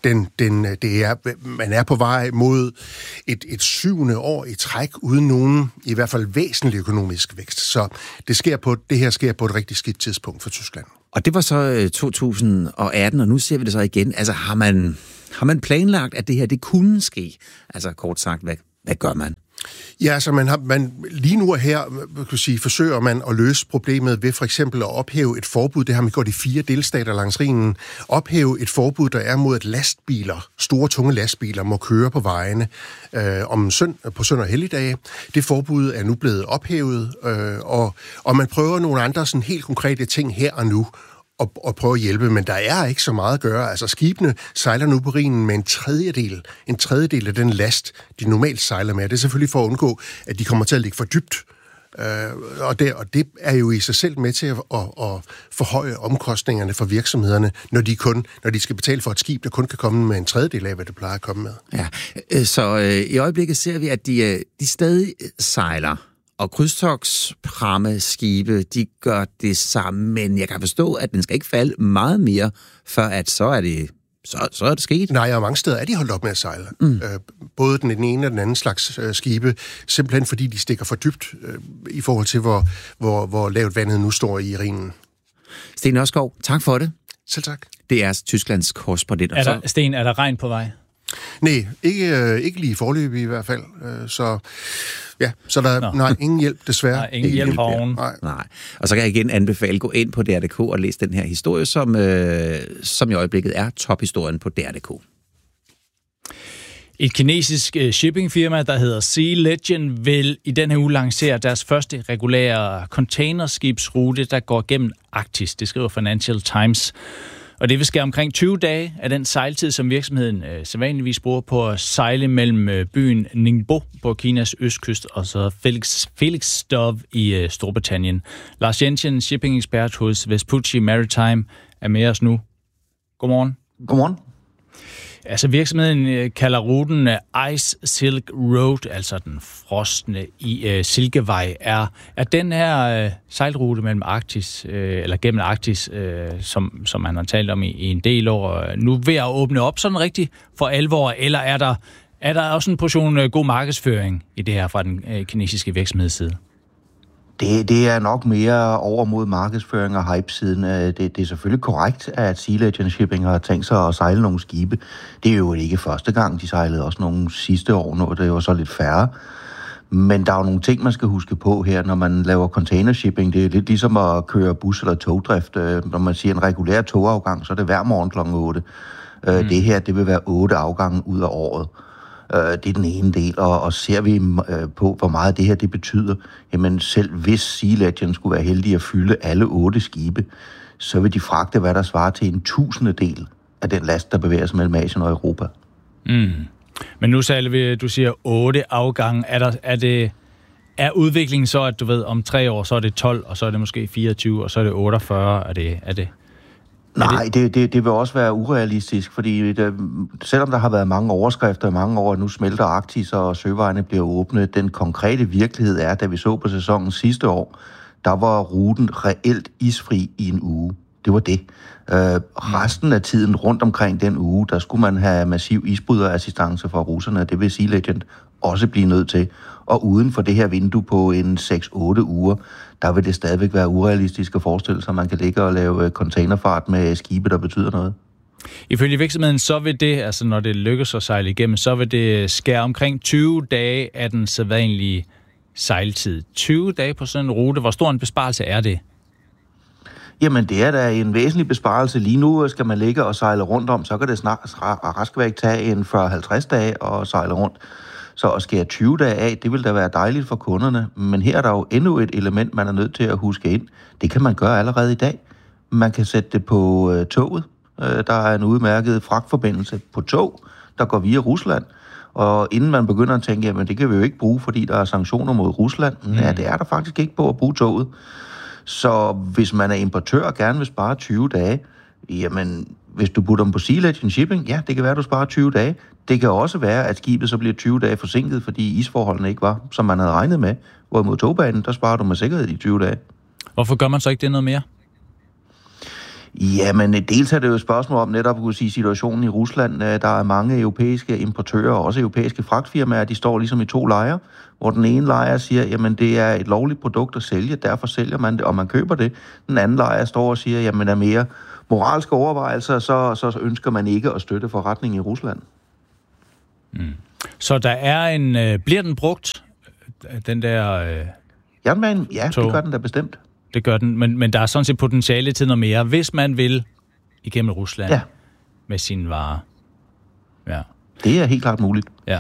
man er på vej mod et 7. år i træk uden nogen, i hvert fald væsentlig økonomisk vækst. Så det her sker på et rigtig skidt tidspunkt for Tyskland. Og det var så 2018, og nu ser vi det så igen. Altså har man planlagt, at det her det kunne ske? Altså kort sagt, hvad gør man? Ja, altså lige nu og her forsøger man at løse problemet ved for eksempel at ophæve et forbud, det har man gjort i 4 delstater langs Rhinen, ophæve et forbud, der er mod, at lastbiler, store tunge lastbiler, må køre på vejene på søndag og helligdage. Det forbud er nu blevet ophævet, og man prøver nogle andre sådan helt konkrete ting her og nu, og prøve at hjælpe, men der er ikke så meget at gøre. Altså skibene sejler nu på Rhinen med en tredjedel af den last, de normalt sejler med. Det er selvfølgelig for at undgå, at de kommer til at ligge for dybt. Og det er jo i sig selv med til at forhøje omkostningerne for virksomhederne, når de skal betale for et skib, der kun kan komme med en tredjedel af, hvad det plejer at komme med. Ja, så i øjeblikket ser vi, at de stadig sejler. Og krydstogtpramme-skibe, de gør det samme, men jeg kan forstå, at den skal ikke falde meget mere, før at så er det sket. Nej, og mange steder er de holdt op med at sejle. Både den ene og den anden slags skibe, simpelthen fordi de stikker for dybt i forhold til, hvor lavt vandet nu står i Rhinen. Sten Nørskov, tak for det. Selv tak. Det er Tysklands korrespondent. Er der regn på vej? Nej, ikke lige forløbig i hvert fald. Så der er ingen hjælp, desværre. Nej, ingen hjælp fra oven. Nej. Og så kan jeg igen anbefale, gå ind på DR.dk og læse den her historie, som i øjeblikket er tophistorien på DR.dk. Et kinesisk shippingfirma, der hedder Sea Legend, vil i den her uge lancere deres første regulære containerskibsrute, der går gennem Arktis. Det skriver Financial Times. Og det vil ske omkring 20 dage af den sejltid, som virksomheden sædvanligvis bruger på at sejle mellem byen Ningbo på Kinas østkyst og så Felixstowe i Storbritannien. Lars Jensen, shipping-ekspert hos Vespucci Maritime, er med os nu. Godmorgen. Godmorgen. Altså virksomheden kalder ruten Ice Silk Road, altså den frosne i Silkevej. Er den her sejlrute mellem Arktis, eller gennem Arktis, som man har talt om i en del år, nu ved at åbne op sådan rigtigt for alvor, eller er der også en portion god markedsføring i det her fra den kinesiske virksomhedsside? Det er nok mere over mod markedsføring og hype-siden. Det er selvfølgelig korrekt, at Sea Legend Shipping har tænkt sig at sejle nogle skibe. Det er jo ikke første gang, de sejlede også nogle sidste år, når det var så lidt færre. Men der er jo nogle ting, man skal huske på her, når man laver containershipping. Det er lidt ligesom at køre bus- eller togdrift. Når man siger en regulær togafgang, så er det hver morgen kl. 8. Det her, det vil være 8 afgange ud af året. Det er den ene del, og ser vi på, hvor meget det her det betyder, jamen selv hvis Sea Legend skulle være heldig at fylde alle 8 skibe, så vil de fragte, hvad der svarer til en 1000-del af den last, der bevæger sig mellem Asien og Europa. Men nu sagde du siger 8 afgange. Er udviklingen så, at du ved, om 3 år, så er det 12, og så er det måske 24, og så er det 48? Er det? Nej, det vil også være urealistisk, fordi selvom der har været mange overskrifter i mange år, nu smelter Arktis og søvejene bliver åbne, den konkrete virkelighed er, da vi så på sæsonen sidste år, der var ruten reelt isfri i en uge. Det var det. Resten af tiden rundt omkring den uge, der skulle man have massiv isbryderassistance fra russerne, det vil Sea Legend også blive nødt til. Og uden for det her vindue på en 6-8 uger, der vil det stadigvæk være urealistisk at forestille sig, at man kan ligge og lave containerfart med skibe, der betyder noget. Ifølge virksomheden, så vil det, altså når det lykkes at sejle igennem, så vil det skære omkring 20 dage af den sædvanlige sejltid. 20 dage på sådan en rute. Hvor stor en besparelse er det? Jamen, det er da en væsentlig besparelse. Lige nu skal man ligge og sejle rundt om, så kan det raskvæk tage en 40-50 dage og sejle rundt. Så at skære 20 dage af, det vil da være dejligt for kunderne. Men her er der jo endnu et element, man er nødt til at huske ind. Det kan man gøre allerede i dag. Man kan sætte det på toget. Der er en udmærket fragtforbindelse på tog, der går via Rusland. Og inden man begynder at tænke, jamen det kan vi jo ikke bruge, fordi der er sanktioner mod Rusland. Ja, det er der faktisk ikke på at bruge toget. Så hvis man er importør og gerne vil spare 20 dage, jamen hvis du putter dem på Sea Legend Shipping, ja, det kan være, at du sparer 20 dage. Det kan også være, at skibet så bliver 20 dage forsinket, fordi isforholdene ikke var, som man havde regnet med. Hvorimod togbanen, der sparer du med sikkerhed i 20 dage. Hvorfor gør man så ikke det noget mere? Jamen, dels er det jo et spørgsmål om netop at kunne sige situationen i Rusland. Der er mange europæiske importører og også europæiske fragtfirmaer, de står ligesom i to lejre, hvor den ene lejr siger, jamen det er et lovligt produkt at sælge, derfor sælger man det, og man køber det. Den anden lejr står og siger, jamen der er mere moralske overvejelser, så ønsker man ikke at støtte forretning i Rusland. Så der er bliver den brugt, den der Jernbanen, ja, det gør den da bestemt. Det gør den, men der er sådan set potentiale til noget mere, hvis man vil igennem Rusland med sine varer. Ja. Det er helt klart muligt. Ja.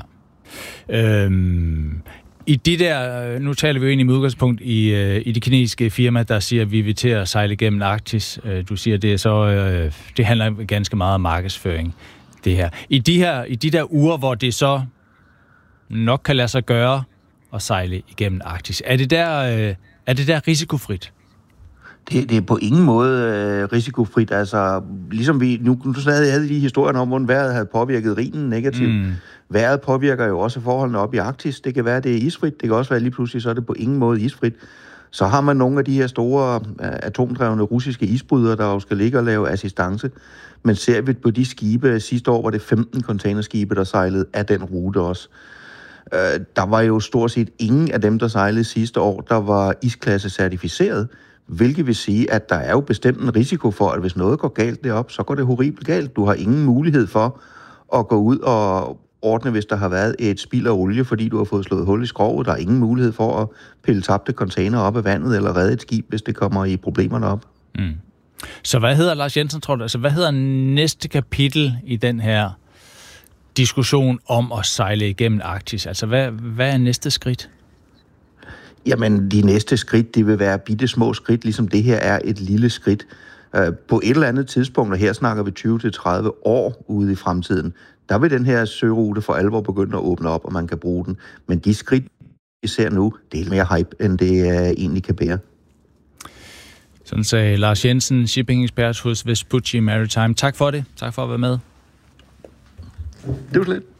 I de der, nu taler vi jo egentlig med udgangspunkt i de kinesiske firma, der siger, at vi vil til at sejle igennem Arktis. Du siger, det er så, det handler ganske meget om markedsføring, det her. I de der uger, hvor det så nok kan lade sig gøre at sejle igennem Arktis, er det der risikofrit? Det er på ingen måde risikofrit. Altså, ligesom vi nu stadig havde de historier om, hvordan vejret havde påvirket Rhinen negativt. Vejret påvirker jo også forholdene op i Arktis. Det kan være, det er isfrit. Det kan også være lige pludselig, så er det på ingen måde isfrit. Så har man nogle af de her store atomdrevne russiske isbrydere, der jo skal ligge og lave assistance. Men ser vi på de skibe, sidste år var det 15 containerskibe, der sejlede af den rute også. Der var jo stort set ingen af dem, der sejlede sidste år, der var isklasse certificeret, hvilket vil sige, at der er jo bestemt en risiko for, at hvis noget går galt derop, så går det horribelt galt. Du har ingen mulighed for at gå ud og ordne, hvis der har været et spild af olie, fordi du har fået slået hul i skroget. Der er ingen mulighed for at pille tabte container op af vandet eller redde et skib, hvis det kommer i problemerne op. Så hvad hedder, Lars Jensen, tror du, altså hvad hedder næste kapitel i den her diskussion om at sejle igennem Arktis? Altså hvad er næste skridt? Jamen, de næste skridt, det vil være bitte små skridt, ligesom det her er et lille skridt. På et eller andet tidspunkt, og her snakker vi 20-30 år ude i fremtiden, der vil den her sørute for alvor begynde at åbne op, og man kan bruge den. Men de skridt, vi ser nu, det er mere hype, end det egentlig kan bære. Sådan sagde Lars Jensen, shipping-ekspert hos Vespucci Maritime. Tak for det. Tak for at være med. Det var slet.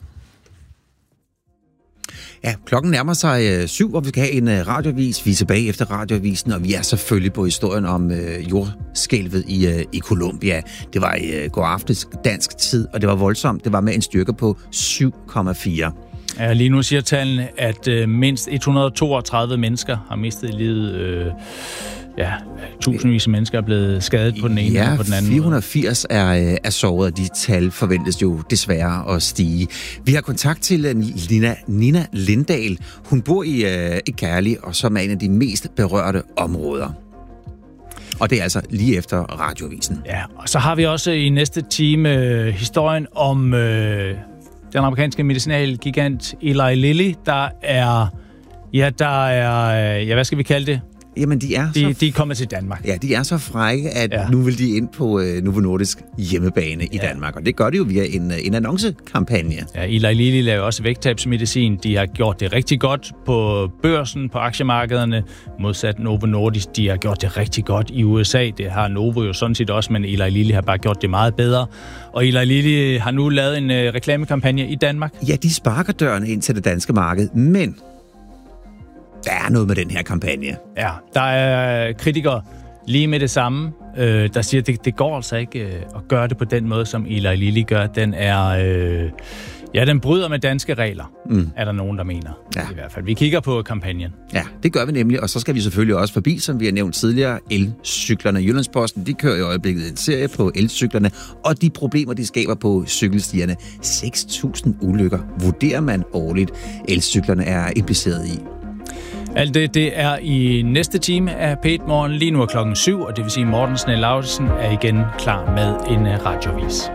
Ja, klokken nærmer sig 7, hvor vi skal have en radioavis. Vi er tilbage efter radioavisen, og vi er selvfølgelig på historien om jordskælvet i Colombia. Det var i går aftes dansk tid, og det var voldsomt. Det var med en styrke på 7,4. Ja, lige nu siger tallene, at mindst 132 mennesker har mistet livet. Tusindvis af mennesker er blevet skadet på den ene og på den anden 480 er såret, og de tal forventes jo desværre at stige. Vi har kontakt til Nina Lindahl. Hun bor i Kærlig, og som er en af de mest berørte områder. Og det er altså lige efter radioavisen. Ja, og så har vi også i næste time historien om den amerikanske medicinalgigant Eli Lilly, der er, hvad skal vi kalde det? Jamen, de er kommet til Danmark. Ja, de er så frække, at nu vil de ind på Novo Nordisk hjemmebane i Danmark. Og det gør de jo via en annoncekampagne. Ja, Eli Lilly laver også vægttabsmedicin. De har gjort det rigtig godt på børsen, på aktiemarkederne. Modsat Novo Nordisk, de har gjort det rigtig godt i USA. Det har Novo jo sådan set også, men Eli Lilly har bare gjort det meget bedre. Og Eli Lilly har nu lavet en reklamekampagne i Danmark. Ja, de sparker dørene ind til det danske marked, men der er noget med den her kampagne. Ja, der er kritikere lige med det samme, der siger, at det går altså ikke at gøre det på den måde, som Eli Lilly gør. Den er, den bryder med danske regler, er der nogen, der mener. Ja. I hvert fald. Vi kigger på kampagnen. Ja, det gør vi nemlig, og så skal vi selvfølgelig også forbi, som vi har nævnt tidligere, elcyklerne. Jyllandsposten, de kører i øjeblikket en serie på elcyklerne, og de problemer, de skaber på cykelstierne. 6.000 ulykker vurderer man årligt, elcyklerne er impliceret i. Alt det er i næste time af P1 Morgen. Lige nu er klokken 7, og det vil sige, at Morten Snell-Lauritzen er igen klar med en radioavis.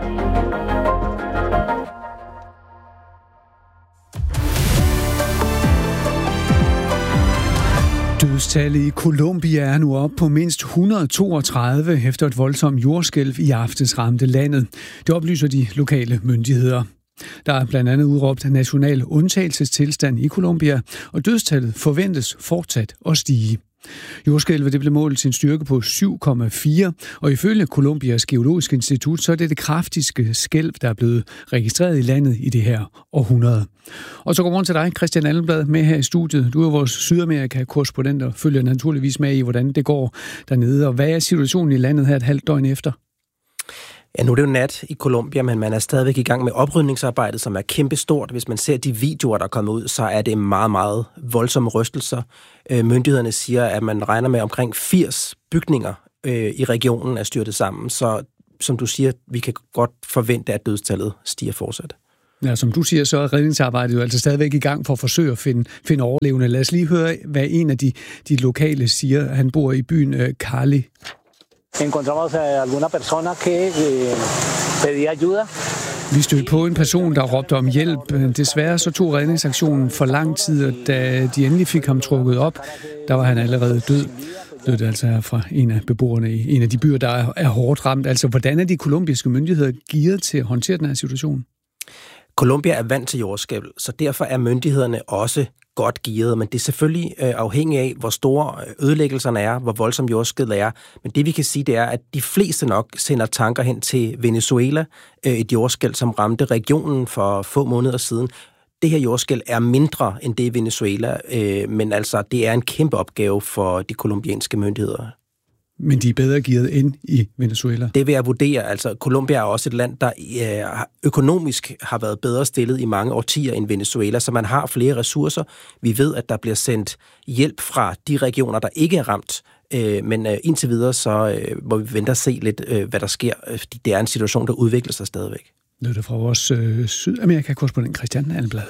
Dødstallet i Colombia er nu op på mindst 132 efter et voldsomt jordskælv i aftes ramte landet. Det oplyser de lokale myndigheder. Der er blandt andet udråbt national undtagelsestilstand i Colombia, og dødstallet forventes fortsat at stige. Jordskælvet det blev målt sin styrke på 7,4, og ifølge Colombias Geologiske Institut, så er det kraftigste skælv, der er blevet registreret i landet i det her århundrede. Og så godmorgen til dig, Christian Allenblad, med her i studiet. Du er vores Sydamerika-korrespondent og følger naturligvis med i, hvordan det går dernede. Og hvad er situationen i landet her et halvt døgn efter? Ja, nu er det jo nat i Colombia, men man er stadigvæk i gang med oprydningsarbejdet, som er kæmpestort. Hvis man ser de videoer, der er kommet ud, så er det meget, meget voldsomme rystelser. Myndighederne siger, at man regner med omkring 80 bygninger i regionen er styrtet sammen. Så som du siger, vi kan godt forvente, at dødstallet stiger fortsat. Ja, som du siger, så er redningsarbejdet jo altså stadigvæk i gang for at forsøge at finde overlevende. Lad os lige høre, hvad en af de lokale siger. Han bor i byen Cali. Encontramos a alguna persona que pedía ayuda. Vi stødte på en person, der råbte om hjælp. Desværre så tog redningsaktionen for lang tid, og da de endelig fik ham trukket op, der var han allerede død. Det er altså fra en af beboerne i en af de byer, der er hårdt ramt. Altså, hvordan er de colombiske myndigheder gearet til at håndtere den her situation? Colombia er vant til jordskælv, så derfor er myndighederne også godt gearet, men det er selvfølgelig afhængigt af, hvor store ødelæggelserne er, hvor voldsom jordskælvet er. Men det vi kan sige, det er, at de fleste nok sender tanker hen til Venezuela, et jordskælv, som ramte regionen for få måneder siden. Det her jordskælv er mindre end det i Venezuela, men altså det er en kæmpe opgave for de colombianske myndigheder. Men de er bedre gearet end i Venezuela? Det vil jeg vurdere. Altså, Colombia er også et land, der økonomisk har været bedre stillet i mange årtier end Venezuela, så man har flere ressourcer. Vi ved, at der bliver sendt hjælp fra de regioner, der ikke er ramt. Men indtil videre, så må vi vente og se lidt, hvad der sker. Fordi det er en situation, der udvikler sig stadigvæk. Det er det fra vores Sydamerika-korrespondent Christian Allenblad.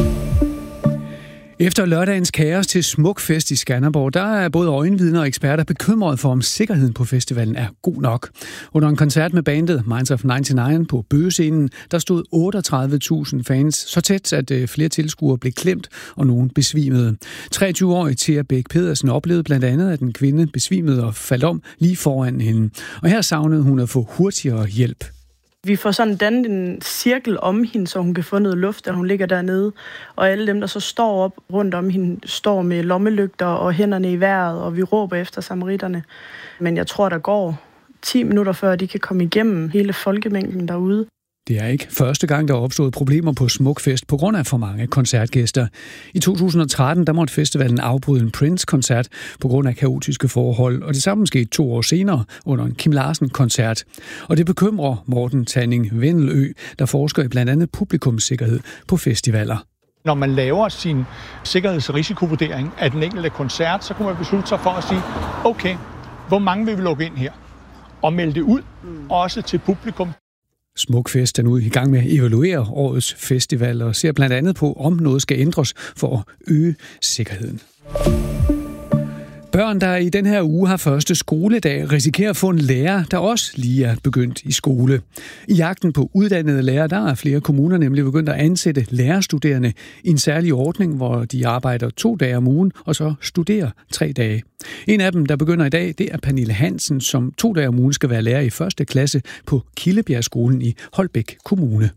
Efter lørdagens kaos til Smukfest i Skanderborg, der er både øjenvidner og eksperter bekymrede for, om sikkerheden på festivalen er god nok. Under en koncert med bandet Minds of 99 på Bøgescenen, der stod 38.000 fans så tæt, at flere tilskuere blev klemt, og nogen besvimede. 23-årige Thea Bæk Pedersen oplevede blandt andet, at en kvinde besvimede og faldt om lige foran hende. Og her savnede hun at få hurtigere hjælp. Vi får sådan dannet en cirkel om hende, så hun kan få noget luft, da hun ligger dernede. Og alle dem, der så står op rundt om hende, står med lommelygter og hænderne i vejret, og vi råber efter samaritterne. Men jeg tror, der går 10 minutter, før de kan komme igennem hele folkemængden derude. Det er ikke første gang, der er opstået problemer på Smukfest på grund af for mange koncertgæster. I 2013 der måtte festivalen afbryde en Prince-koncert på grund af kaotiske forhold, og det samme skete 2 år senere under en Kim Larsen-koncert. Og det bekymrer Morten Tanning Vendelø, der forsker i blandt andet publikumssikkerhed på festivaler. Når man laver sin sikkerheds- og risikovurdering af den enkelte koncert, så kan man beslutte sig for at sige, okay, hvor mange vil vi lukke ind her? Og melde det ud, også til publikum. Smukfest er nu i gang med at evaluere årets festival og ser blandt andet på, om noget skal ændres for at øge sikkerheden. Børn, der i den her uge har første skoledag, risikerer at få en lærer, der også lige er begyndt i skole. I jagten på uddannede lærere, der er flere kommuner nemlig begyndt at ansætte lærerstuderende i en særlig ordning, hvor de arbejder 2 dage om ugen og så studerer 3 dage. En af dem, der begynder i dag, det er Pernille Hansen, som 2 dage om ugen skal være lærer i 1. klasse på Kildebjergskolen i Holbæk Kommune.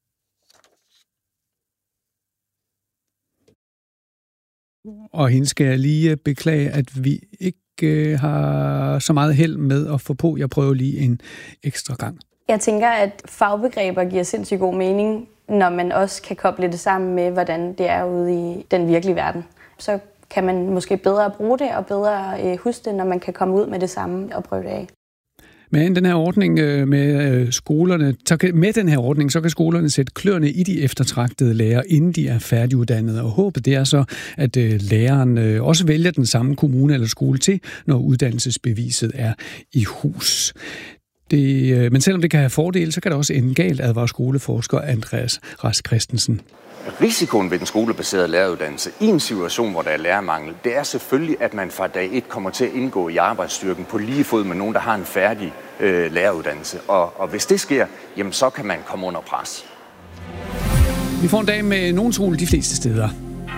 Og hende skal jeg lige beklage, at vi ikke har så meget held med at få på. Jeg prøver lige en ekstra gang. Jeg tænker, at fagbegreber giver sindssygt god mening, når man også kan koble det sammen med, hvordan det er ude i den virkelige verden. Så kan man måske bedre bruge det og bedre huske det, når man kan komme ud med det samme og prøve det af. Men den her ordning med skolerne, så kan skolerne sætte kløerne i de eftertragtede lærere, inden de er færdiguddannede. Og håbet det er så, at læreren også vælger den samme kommune eller skole til, når uddannelsesbeviset er i hus. Men selvom det kan have fordele, så kan det også ende galt, advarer skoleforsker Andreas Rask Christensen. Risikoen ved den skolebaserede læreruddannelse i en situation, hvor der er lærermangel, det er selvfølgelig, at man fra dag 1 kommer til at indgå i arbejdsstyrken på lige fod med nogen, der har en færdig læreruddannelse. Og hvis det sker, jamen så kan man komme under pres. Vi får en dag med nogen sol de fleste steder.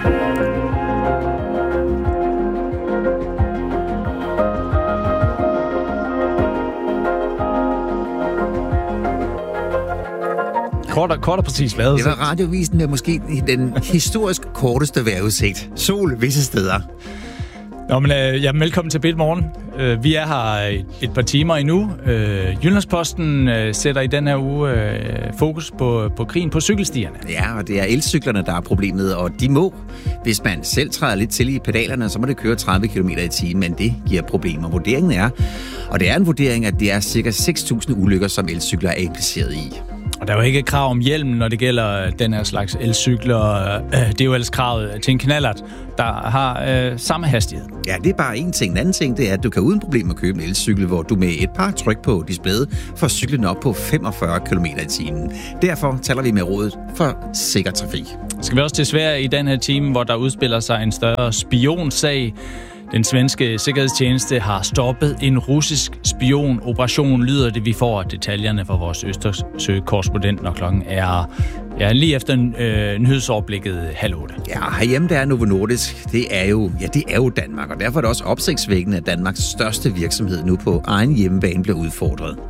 Kort og præcis vejret. Det var radiovisen med måske den historisk korteste vejrudsigt. Sol visse steder. Nå, men velkommen til Bitmorgen. Vi er her et par timer endnu. Jyllandsposten sætter i den her uge fokus på krigen på cykelstierne. Ja, og det er elcyklerne, der er problemet, og de må, hvis man selv træder lidt til i pedalerne, så må det køre 30 km i timen, men det giver problemer. Vurderingen er, og det er en vurdering, at det er ca. 6.000 ulykker, som elcykler er impliceret i. Og der er jo ikke krav om hjelm, når det gælder den her slags elcykler. Det er jo ellers kravet til en knallert, der har samme hastighed. Ja, det er bare en ting. En anden ting, det er, at du kan uden problemer købe en elcykel, hvor du med et par tryk på displayet får cyklen op på 45 km i timen. Derfor taler vi med Rådet for Sikker Trafik. Skal vi også til Sverige i den her time, hvor der udspiller sig en større spionsag. Den svenske sikkerhedstjeneste har stoppet en russisk spionoperation, lyder det. Vi får detaljerne fra vores Østersø-korrespondent, når klokken er lige efter nyhedsoverblikket 7:30. Ja, herhjemme der er Novo Nordisk. Det er jo Danmark, og derfor er det også opsigtsvækkende, at Danmarks største virksomhed nu på egen hjemmebane bliver udfordret.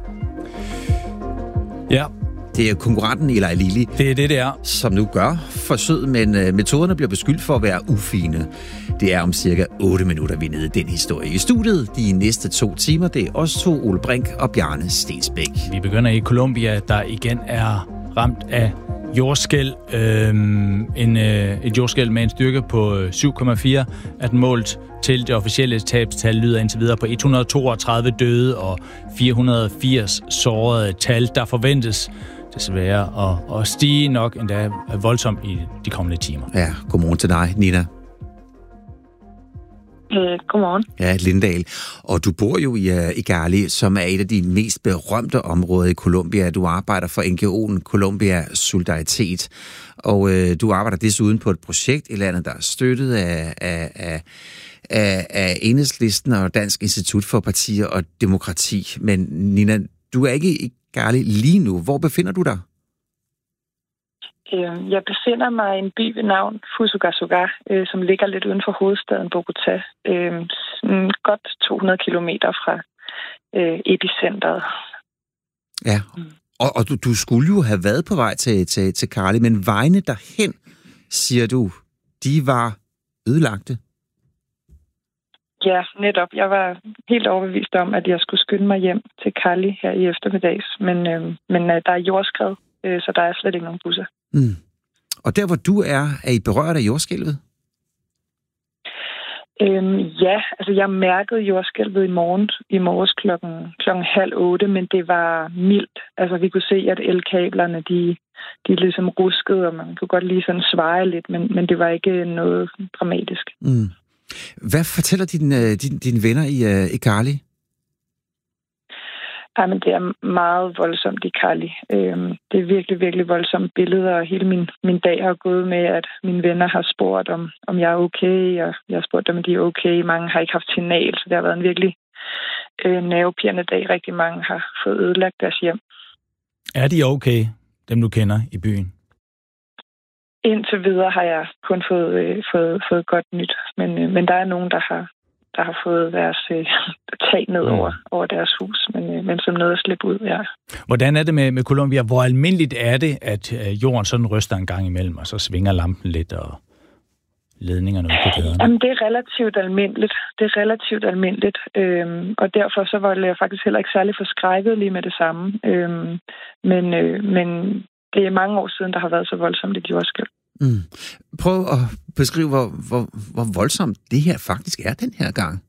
Ja. Det er konkurrenten Eli Lilly, det er, som nu gør forsøget, men metoderne bliver beskyldt for at være ufine. Det er om cirka 8 minutter, vi er nede i den historie. I studiet de næste 2 timer, det er os to, Ole Brink og Bjarne Stensbæk. Vi begynder i Colombia, der igen er ramt af jordskælv. Et jordskælv med en styrke på 7,4 er den målt til. Det officielle tabstal lyder indtil videre på 132 døde og 480 sårede. Tal, der forventes desværre at stige nok endda voldsomt i de kommende timer. Ja, godmorgen til dig, Nina. Godmorgen. Ja, Lindahl. Og du bor jo i Cali, som er et af de mest berømte områder i Colombia. Du arbejder for NGO'en Colombia Solidaritet. Og du arbejder desuden på et projekt i landet, der er støttet af Enhedslisten og Dansk Institut for Partier og Demokrati. Men Nina, du er ikke i Cali lige nu. Hvor befinder du dig? Jeg befinder mig i en by ved navn Fusagasugá, som ligger lidt uden for hovedstaden Bogotá. Godt 200 kilometer fra epicentret. Ja, og du skulle jo have været på vej til Cali, men vejene derhen, siger du, de var ødelagte? Ja, netop. Jeg var helt overbevist om, at jeg skulle skynde mig hjem til Cali her i eftermiddags, men der er jordskred, så der er slet ikke nogen busser. Mm. Og der, hvor du er I berørt af jordskælvet? Ja, altså jeg mærkede jordskælvet i morges klokken 7:30, men det var mildt. Altså vi kunne se, at elkablerne, de ligesom ruskede, og man kunne godt lige sådan sveje lidt, men det var ikke noget dramatisk. Mm. Hvad fortæller dine venner i Cali? Ja, men det er meget voldsomt i Cali. Det er virkelig, virkelig voldsomme billeder, og hele min dag har gået med, at mine venner har spurgt, om jeg er okay, og jeg har spurgt dem, om de er okay. Mange har ikke haft signal, så det har været en virkelig nervepirrende dag. Rigtig mange har fået ødelagt deres hjem. Er de okay, dem du kender i byen? Indtil videre har jeg kun fået godt nyt, men der er nogen, der har fået deres tag ned over deres hus, men som noget at slippe ud, ja. Hvordan er det med Colombia? Hvor almindeligt er det, at jorden sådan ryster en gang imellem, og så svinger lampen lidt, og ledningerne ud på gaderne? Jamen, det er relativt almindeligt. Og derfor så var jeg faktisk heller ikke særlig forskrækket lige med det samme. Men det er mange år siden, der har været så voldsomt et jordskælv. Mm. Prøv at beskrive, hvor voldsomt det her faktisk er den her gang.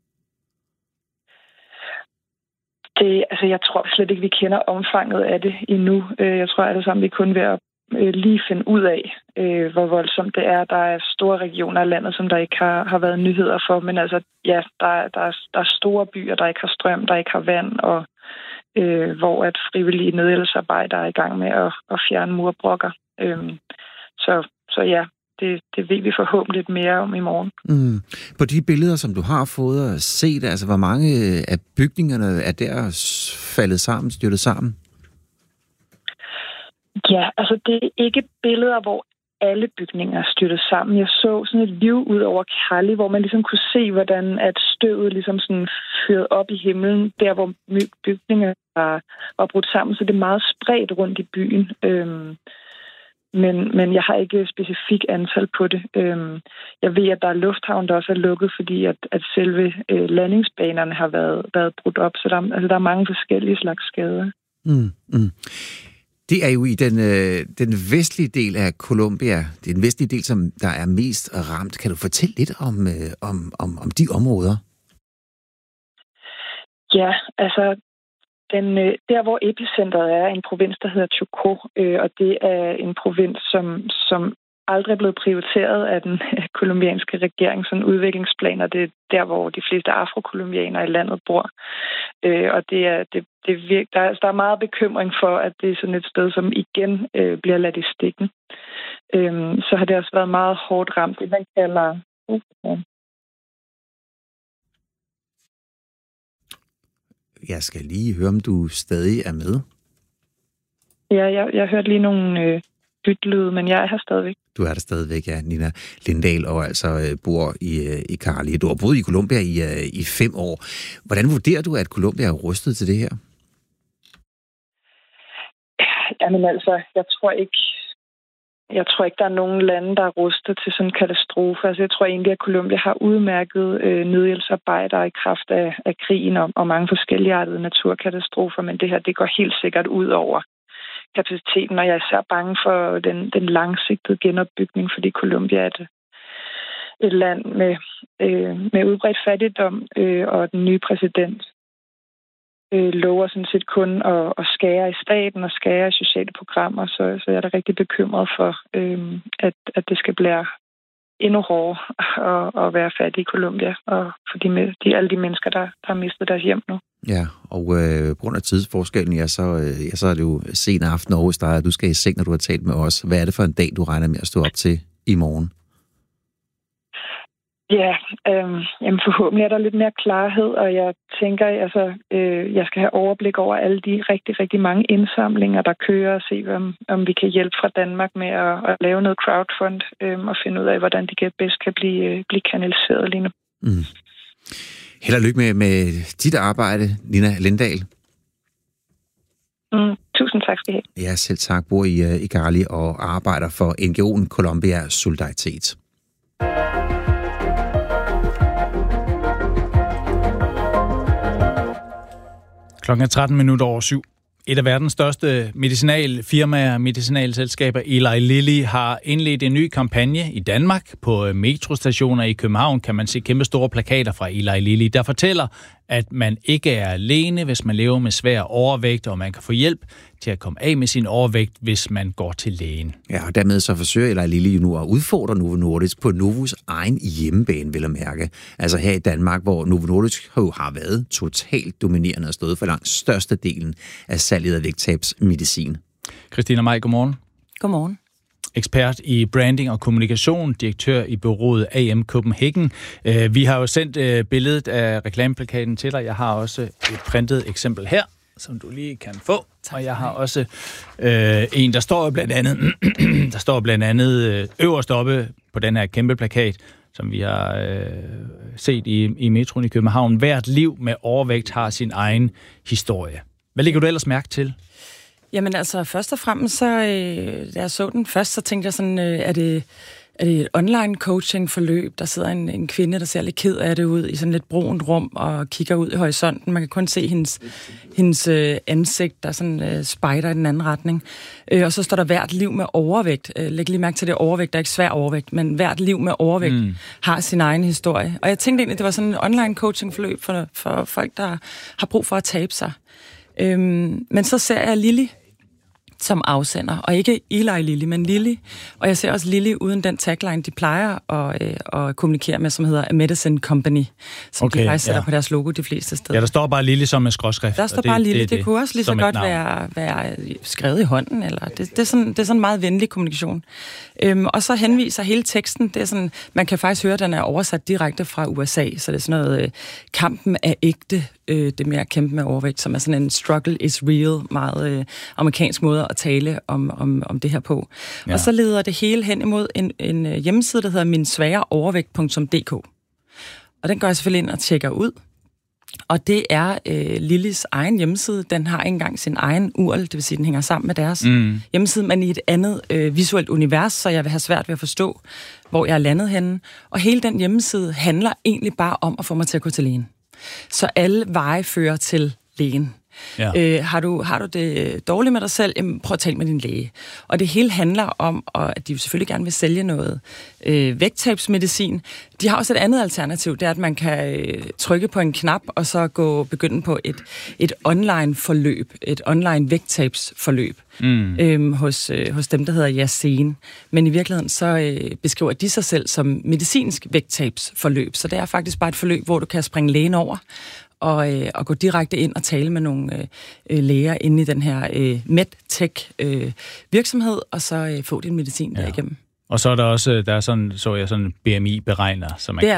Jeg tror slet ikke, vi kender omfanget af det endnu. Jeg tror alle sammen, vi kun er ved at lige finde ud af, hvor voldsomt det er. Der er store regioner af landet, som der ikke har været nyheder for, men altså, ja, der er store byer, der ikke har strøm, der ikke har vand, og hvor at frivillige nødhjælpsarbejdere er i gang med at fjerne murbrokker. Så ja, det ved vi forhåbentlig mere om i morgen. Mm. På de billeder, som du har fået at se, altså hvor mange af bygningerne er der faldet sammen, styrtet sammen? Ja, altså det er ikke billeder, hvor alle bygninger er styrtet sammen. Jeg så sådan et view ud over Cali, hvor man ligesom kunne se, hvordan at støvet ligesom sådan fyrede op i himlen, der hvor bygninger var brudt sammen, så det er meget spredt rundt i byen. Men jeg har ikke specifik antal på det. Jeg ved, at der er lufthavn, der også er lukket, fordi at selve landingsbanerne har været brudt op. Så der er mange forskellige slags skader. Det er jo i den vestlige del af Colombia, det er den vestlige del, som der er mest ramt. Kan du fortælle lidt om de områder? Ja, altså der, hvor epicentret er, en provins, der hedder Chocó, og det er en provins, som aldrig er blevet prioriteret af den kolumbianske regering, sådan udviklingsplaner. Det er der, hvor de fleste afrokolumbianere i landet bor. Og der er meget bekymring for, at det er sådan et sted, som igen bliver ladt i stikken. Så har det også været meget hårdt ramt. Det man kalder... Jeg skal lige høre, om du stadig er med. Ja, jeg hørte lige nogle bytlyde, men jeg er her stadigvæk. Du er der stadigvæk, ja, Nina Lindahl, og altså bor i Cali. Du har boet i Colombia i 5 år. Hvordan vurderer du, at Colombia er rustet til det her? Jamen altså, jeg tror ikke, der er nogen lande, der er rustet til sådan en katastrofe. Altså, jeg tror egentlig, at Colombia har udmærket nødhjælpsarbejdere i kraft af krigen og mange forskelligartede naturkatastrofer, men det her, det går helt sikkert ud over kapaciteten, og jeg er især bange for den langsigtede genopbygning, fordi Colombia er et land med udbredt fattigdom, og den nye præsident lover sådan set kun at skære i staten og skære i sociale programmer, så jeg er da rigtig bekymret for, at det skal blive endnu hårdere at være fattig i Colombia, og for alle de mennesker, der har mistet deres hjem nu. Ja, og på grund af tidsforskellen, så er det jo sen aften over hos dig, og du skal i seng, når du har talt med os. Hvad er det for en dag, du regner med at stå op til i morgen? Ja, jamen forhåbentlig er der lidt mere klarhed, og jeg tænker, jeg skal have overblik over alle de rigtig, rigtig mange indsamlinger, der kører, og se, om vi kan hjælpe fra Danmark med at lave noget crowdfund, og finde ud af, hvordan de bedst kan blive kanaliseret lige nu. Held og lykke med dit arbejde, Nina Lindahl. Tusind tak skal I have. Ja, selv tak. Bor i Cali og arbejder for NGO'en Colombia Solidaritet. Klokken er 7:13. Et af verdens største medicinalselskaber, Eli Lilly, har indledt en ny kampagne i Danmark. På metrostationer i København kan man se kæmpe store plakater fra Eli Lilly, der fortæller, at man ikke er alene, hvis man lever med svær overvægt, og man kan få hjælp til at komme af med sin overvægt, hvis man går til lægen. Ja, og dermed så forsøger Eli Lilly nu at udfordre Novo Nordisk på Novos egen hjemmebane, vil jeg mærke. Altså her i Danmark, hvor Novo Nordisk har været totalt dominerende og stået for langt størstedelen af salget af vægttabsmedicin. Christina Maj, godmorgen. Godmorgen. Ekspert i branding og kommunikation, direktør i bureauet AM Copenhagen. Vi har jo sendt billedet af reklameplakaten til dig. Jeg har også et printet eksempel her, som du lige kan få. Og jeg har også en, der står blandt andet øverst oppe på den her kæmpe plakat, som vi har set i metroen i København. Hvert liv med overvægt har sin egen historie. Hvad lægger du ellers mærke til? Jamen altså, først og fremmest, da jeg så den først, så tænkte jeg sådan, er det et online coaching forløb? Der sidder en kvinde, der ser lidt ked af det ud i sådan lidt brunt rum og kigger ud i horisonten. Man kan kun se hendes ansigt, der sådan spejder i den anden retning. Og så står der hvert liv med overvægt. Læg lige mærke til det overvægt, der er ikke svær overvægt, men hvert liv med overvægt har sin egen historie. Og jeg tænkte egentlig, det var sådan en online coaching forløb for folk, der har brug for at tabe sig. Men så ser jeg Lilly som afsender, og ikke Eli Lilly, men Lilly. Og jeg ser også Lilly uden den tagline, de plejer at kommunikere med, som hedder A Medicine Company, som de faktisk sætter på deres logo de fleste steder. Ja, der står bare Lilly som en skråskrift. Der står bare Lilly. Det kunne også lige så godt være skrevet i hånden, eller det er sådan en meget venlig kommunikation. Og så henviser hele teksten, det er sådan, man kan faktisk høre, at den er oversat direkte fra USA, så det er sådan noget, kampen er ægte, det med at kæmpe med overvægt, som er sådan en struggle is real, meget amerikansk måde at tale om det her på. Ja. Og så leder det hele hen imod en hjemmeside, der hedder minsværeovervægt.dk. Og den går jeg selvfølgelig ind og tjekker ud. Og det er Lillys egen hjemmeside. Den har ikke engang sin egen URL, det vil sige, den hænger sammen med deres hjemmeside, men i et andet visuelt univers, så jeg vil have svært ved at forstå, hvor jeg er landet henne. Og hele den hjemmeside handler egentlig bare om at få mig til at gå til lægen. Så alle veje fører til lægen. Ja. Har du det dårligt med dig selv? Jamen, prøv at tale med din læge. Og det hele handler om, at de jo selvfølgelig gerne vil sælge noget vægttabsmedicin. De har også et andet alternativ, det er, at man kan trykke på en knap, og så begynde på et online-forløb, et online-vægttabsforløb hos dem, der hedder Yasen. Men i virkeligheden så beskriver de sig selv som medicinsk vægttabsforløb, så det er faktisk bare et forløb, hvor du kan springe lægen over, og gå direkte ind og tale med nogle læger inde i den her medtech-virksomhed, og så få din medicin derigennem. Og så er der også, sådan en BMI-beregner, som man